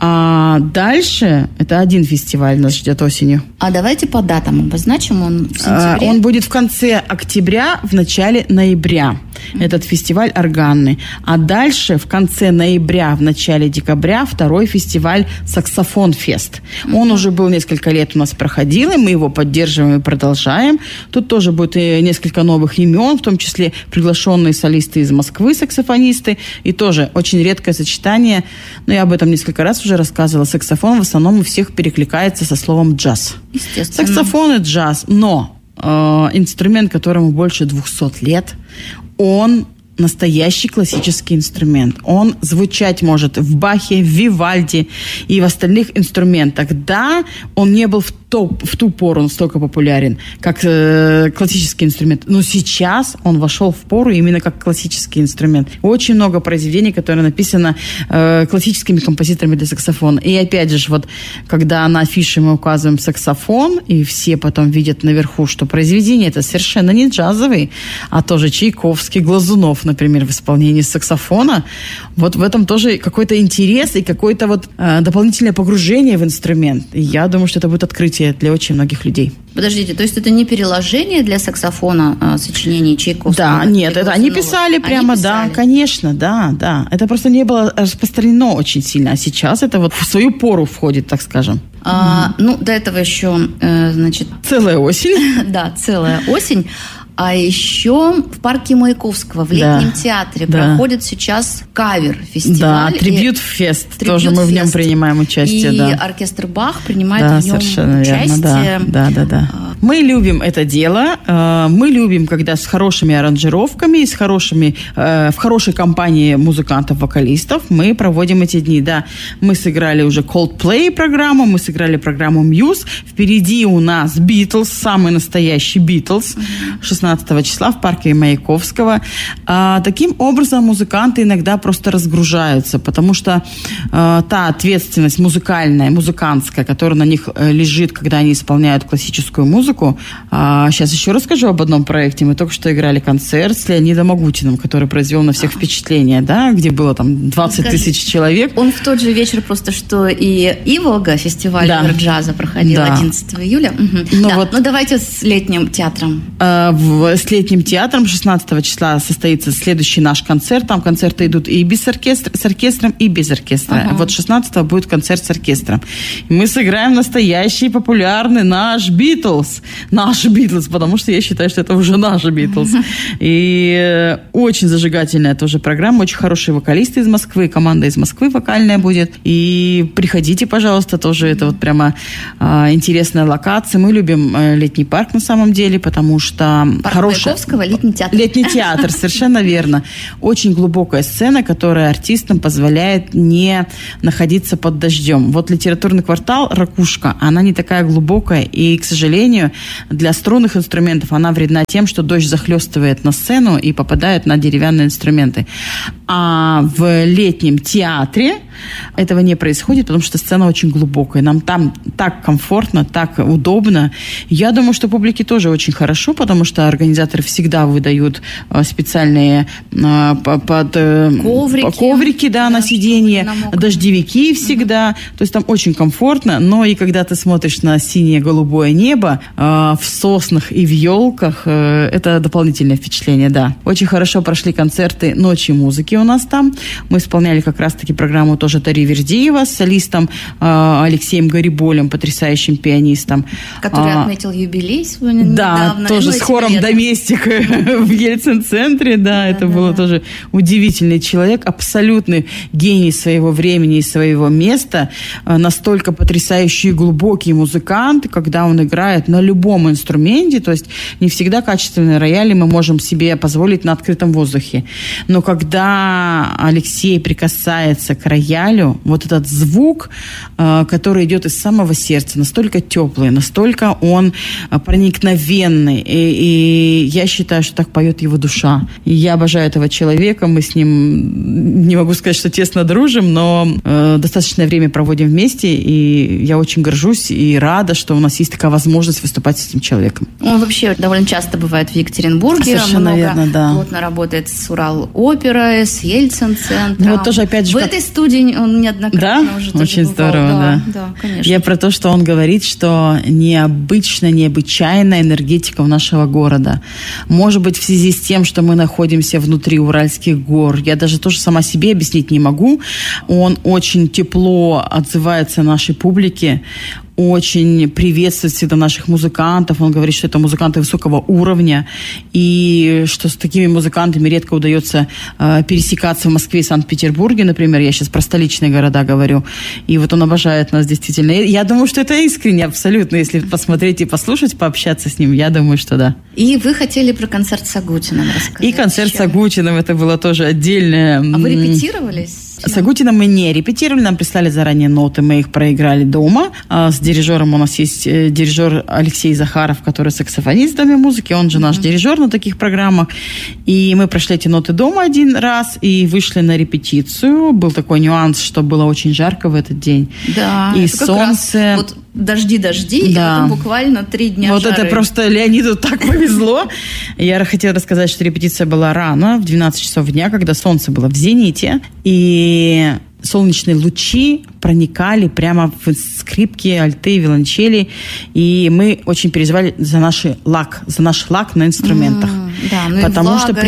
А дальше это один фестиваль нас ждет осенью. А давайте по датам обозначим, он в сентябре? Он будет в конце октября, в начале ноября. Этот фестиваль органный. А дальше в конце ноября, в начале декабря второй фестиваль «Саксофон-фест». Он уже был несколько лет у нас проходил, и мы его поддерживаем и продолжаем. Тут тоже будет несколько новых имен, в том числе приглашенные солисты из Москвы, саксофонисты. И тоже очень редкое сочетание. Но я об этом несколько раз уже рассказывала. Саксофон в основном у всех перекликается со словом «джаз». Естественно. Саксофон и джаз. Но инструмент, которому больше 200 лет, он настоящий классический инструмент. Он звучать может в Бахе, в Вивальди и в остальных инструментах. Да, он не был в ту пору настолько популярен, как классический инструмент. Но сейчас он вошел в пору именно как классический инструмент. Очень много произведений, которые написаны классическими композиторами для саксофона. И опять же, вот когда на афише мы указываем саксофон, и все потом видят наверху, что произведение это совершенно не джазовый, а тоже Чайковский, Глазунов, например, в исполнении саксофона. Вот в этом тоже какой-то интерес и какое-то вот дополнительное погружение в инструмент. И я думаю, что это будет открытие для очень многих людей. Подождите, то есть это не переложение для саксофона сочинений Чайковского? Да, нет, это они писали прямо, да, конечно, да. Это просто не было распространено очень сильно, а сейчас это вот в свою пору входит, так скажем. До этого еще, значит... Целая осень. Да, целая осень. А еще в парке Маяковского в летнем театре проходит сейчас кавер-фестиваль. Да, трибьют-фест. Тоже мы в нем принимаем участие. И оркестр Бах принимает в нем участие. Да. Мы любим это дело, мы любим, когда с хорошими аранжировками, в хорошей компании музыкантов-вокалистов мы проводим эти дни. Да, мы сыграли уже Coldplay программу, мы сыграли программу Muse, впереди у нас Beatles, самый настоящий Beatles, 16 числа в парке Маяковского. Таким образом, музыканты иногда просто разгружаются, потому что та ответственность музыкантская, которая на них лежит, когда они исполняют классическую музыку. Сейчас еще расскажу об одном проекте. Мы только что играли концерт с Леонидом Агутиным, который произвел на всех впечатление, да, где было там 20 тысяч человек. Он в тот же вечер просто, что и Иволга, фестиваль джаза, проходил 11 июля. Ну, давайте с летним театром. С летним театром 16 числа состоится следующий наш концерт. Там концерты идут и с оркестром, и без оркестра. Вот 16-го будет концерт с оркестром. И мы сыграем настоящий популярный наш Битлз, потому что я считаю, что это уже наши Битлз. И очень зажигательная тоже программа, очень хорошие вокалисты из Москвы, команда из Москвы вокальная будет. И приходите, пожалуйста, тоже это вот прямо интересная локация. Мы любим летний парк на самом деле, потому что Маяковского, летний театр. Летний театр, совершенно верно. Очень глубокая сцена, которая артистам позволяет не находиться под дождем. Вот литературный квартал «Ракушка», она не такая глубокая, и, к сожалению, для струнных инструментов она вредна тем, что дождь захлестывает на сцену и попадает на деревянные инструменты. А в летнем театре этого не происходит, потому что сцена очень глубокая. Нам там так комфортно, так удобно. Я думаю, что публике тоже очень хорошо, потому что организаторы всегда выдают специальные коврики на сиденье, дождевики всегда. То есть там очень комфортно, но и когда ты смотришь на синее-голубое небо в соснах и в елках, это дополнительное впечатление, да. Очень хорошо прошли концерты «Ночи музыки» у нас там. Мы исполняли как раз-таки программу тоже Тари Вердиева с солистом Алексеем Гариболем, потрясающим пианистом. Который отметил юбилей свой недавно. Да, тоже с хором «Доместик» в Ельцин-центре, да, это было тоже удивительный человек, абсолютный гений своего времени и своего места, настолько потрясающий и глубокий музыкант, когда он играет на любом инструменте, то есть не всегда качественные рояли мы можем себе позволить на открытом воздухе. Но когда Алексей прикасается к роялю, вот этот звук, который идет из самого сердца, настолько теплый, настолько он проникновенный, и я считаю, что так поет его душа. И я обожаю этого человека, мы с ним, не могу сказать, что тесно дружим, но достаточное время проводим вместе, и я очень горжусь и рада, что у нас есть такая возможность выступать с этим человеком. Он вообще довольно часто бывает в Екатеринбурге, совершенно верно, да. Плотно работает с Урал-оперой, с Ельцин-центром. Вот тоже, опять же, в этой студии он неоднократно уже тоже очень бывал. Здорово, да, конечно. Я про то, что он говорит, что необычайная энергетика у нашего города. Может быть, в связи с тем, что мы находимся внутри Уральских гор. Я даже тоже сама себе объяснить не могу. Он очень тепло отзывается нашей публике, очень приветствует всегда наших музыкантов. Он говорит, что это музыканты высокого уровня, и что с такими музыкантами редко удается пересекаться в Москве и Санкт-Петербурге, например. Я сейчас про столичные города говорю. И вот он обожает нас действительно. Я думаю, что это искренне абсолютно. Если посмотреть и послушать, пообщаться с ним, я думаю, что да. И вы хотели про концерт с Агутиным рассказать. И концерт с Агутиным, это было тоже отдельное. А вы репетировались? С Агутиным мы не репетировали, нам прислали заранее ноты, мы их проиграли дома. С дирижером у нас есть дирижер Алексей Захаров, который саксофонист в Доме музыки, он же наш дирижер на таких программах. И мы прошли эти ноты дома один раз и вышли на репетицию. Был такой нюанс, что было очень жарко в этот день. Да, и солнце. Вот дожди, да. И потом буквально 3 дня вот жары. Это просто Леониду так повезло. Я хотела рассказать, что репетиция была рано, в 12 часов дня, когда солнце было в зените. И солнечные лучи проникали прямо в скрипки, альты, виолончели. И мы очень переживали за наш лак на инструментах. Потому что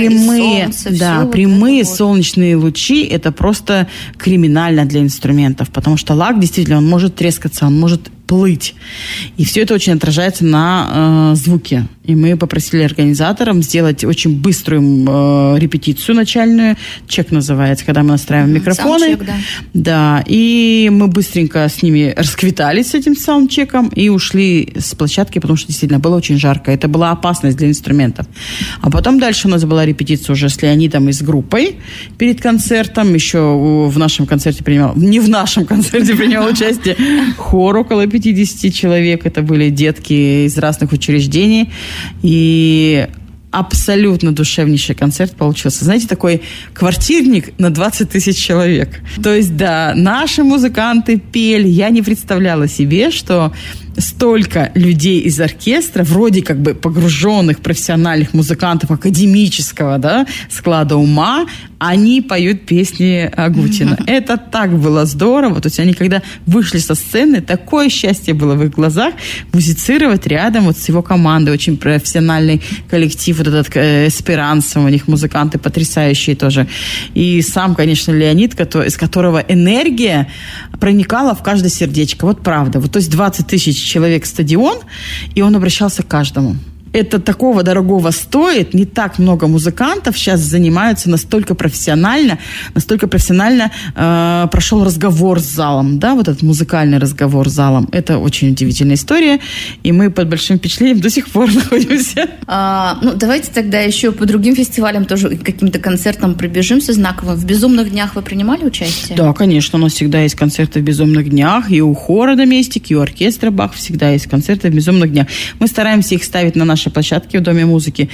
прямые солнечные лучи – это просто криминально для инструментов. Потому что лак, действительно, он может трескаться, он может плыть. И все это очень отражается на звуке. И мы попросили организаторам сделать очень быструю репетицию начальную. Чек называется, когда мы настраиваем микрофоны. Саундчек, да. Да, и мы быстренько с ними расквитались с этим саундчеком и ушли с площадки, потому что действительно было очень жарко. Это была опасность для инструментов. А потом дальше у нас была репетиция уже с Леонидом и с группой перед концертом. Еще в нашем концерте принимал участие хор около 50 человек. Это были детки из разных учреждений. И абсолютно душевнейший концерт получился. Знаете, такой квартирник на 20 тысяч человек. То есть, да, наши музыканты пели. Я не представляла себе, что столько людей из оркестра, вроде как бы погруженных профессиональных музыкантов академического, да, склада ума, они поют песни Агутина. Это так было здорово. То есть они, когда вышли со сцены, такое счастье было в их глазах музицировать рядом вот с его командой. Очень профессиональный коллектив, вот этот Эсперанса, у них музыканты потрясающие тоже. И сам, конечно, Леонид, из которого энергия проникала в каждое сердечко. Вот правда. Вот, то есть 20 тысяч человек стадион, и он обращался к каждому. Это такого дорогого стоит. Не так много музыкантов сейчас занимаются настолько профессионально прошел разговор с залом, да, вот этот музыкальный разговор с залом. Это очень удивительная история, и мы под большим впечатлением до сих пор находимся. Давайте тогда еще по другим фестивалям тоже каким-то концертам пробежимся знаковым. В «Безумных днях» вы принимали участие? Да, конечно, у нас всегда есть концерты в «Безумных днях», и у хора «Доместик», и у оркестра «Бах» всегда есть концерты в «Безумных днях». Мы стараемся их ставить на нашей площадке в Доме музыки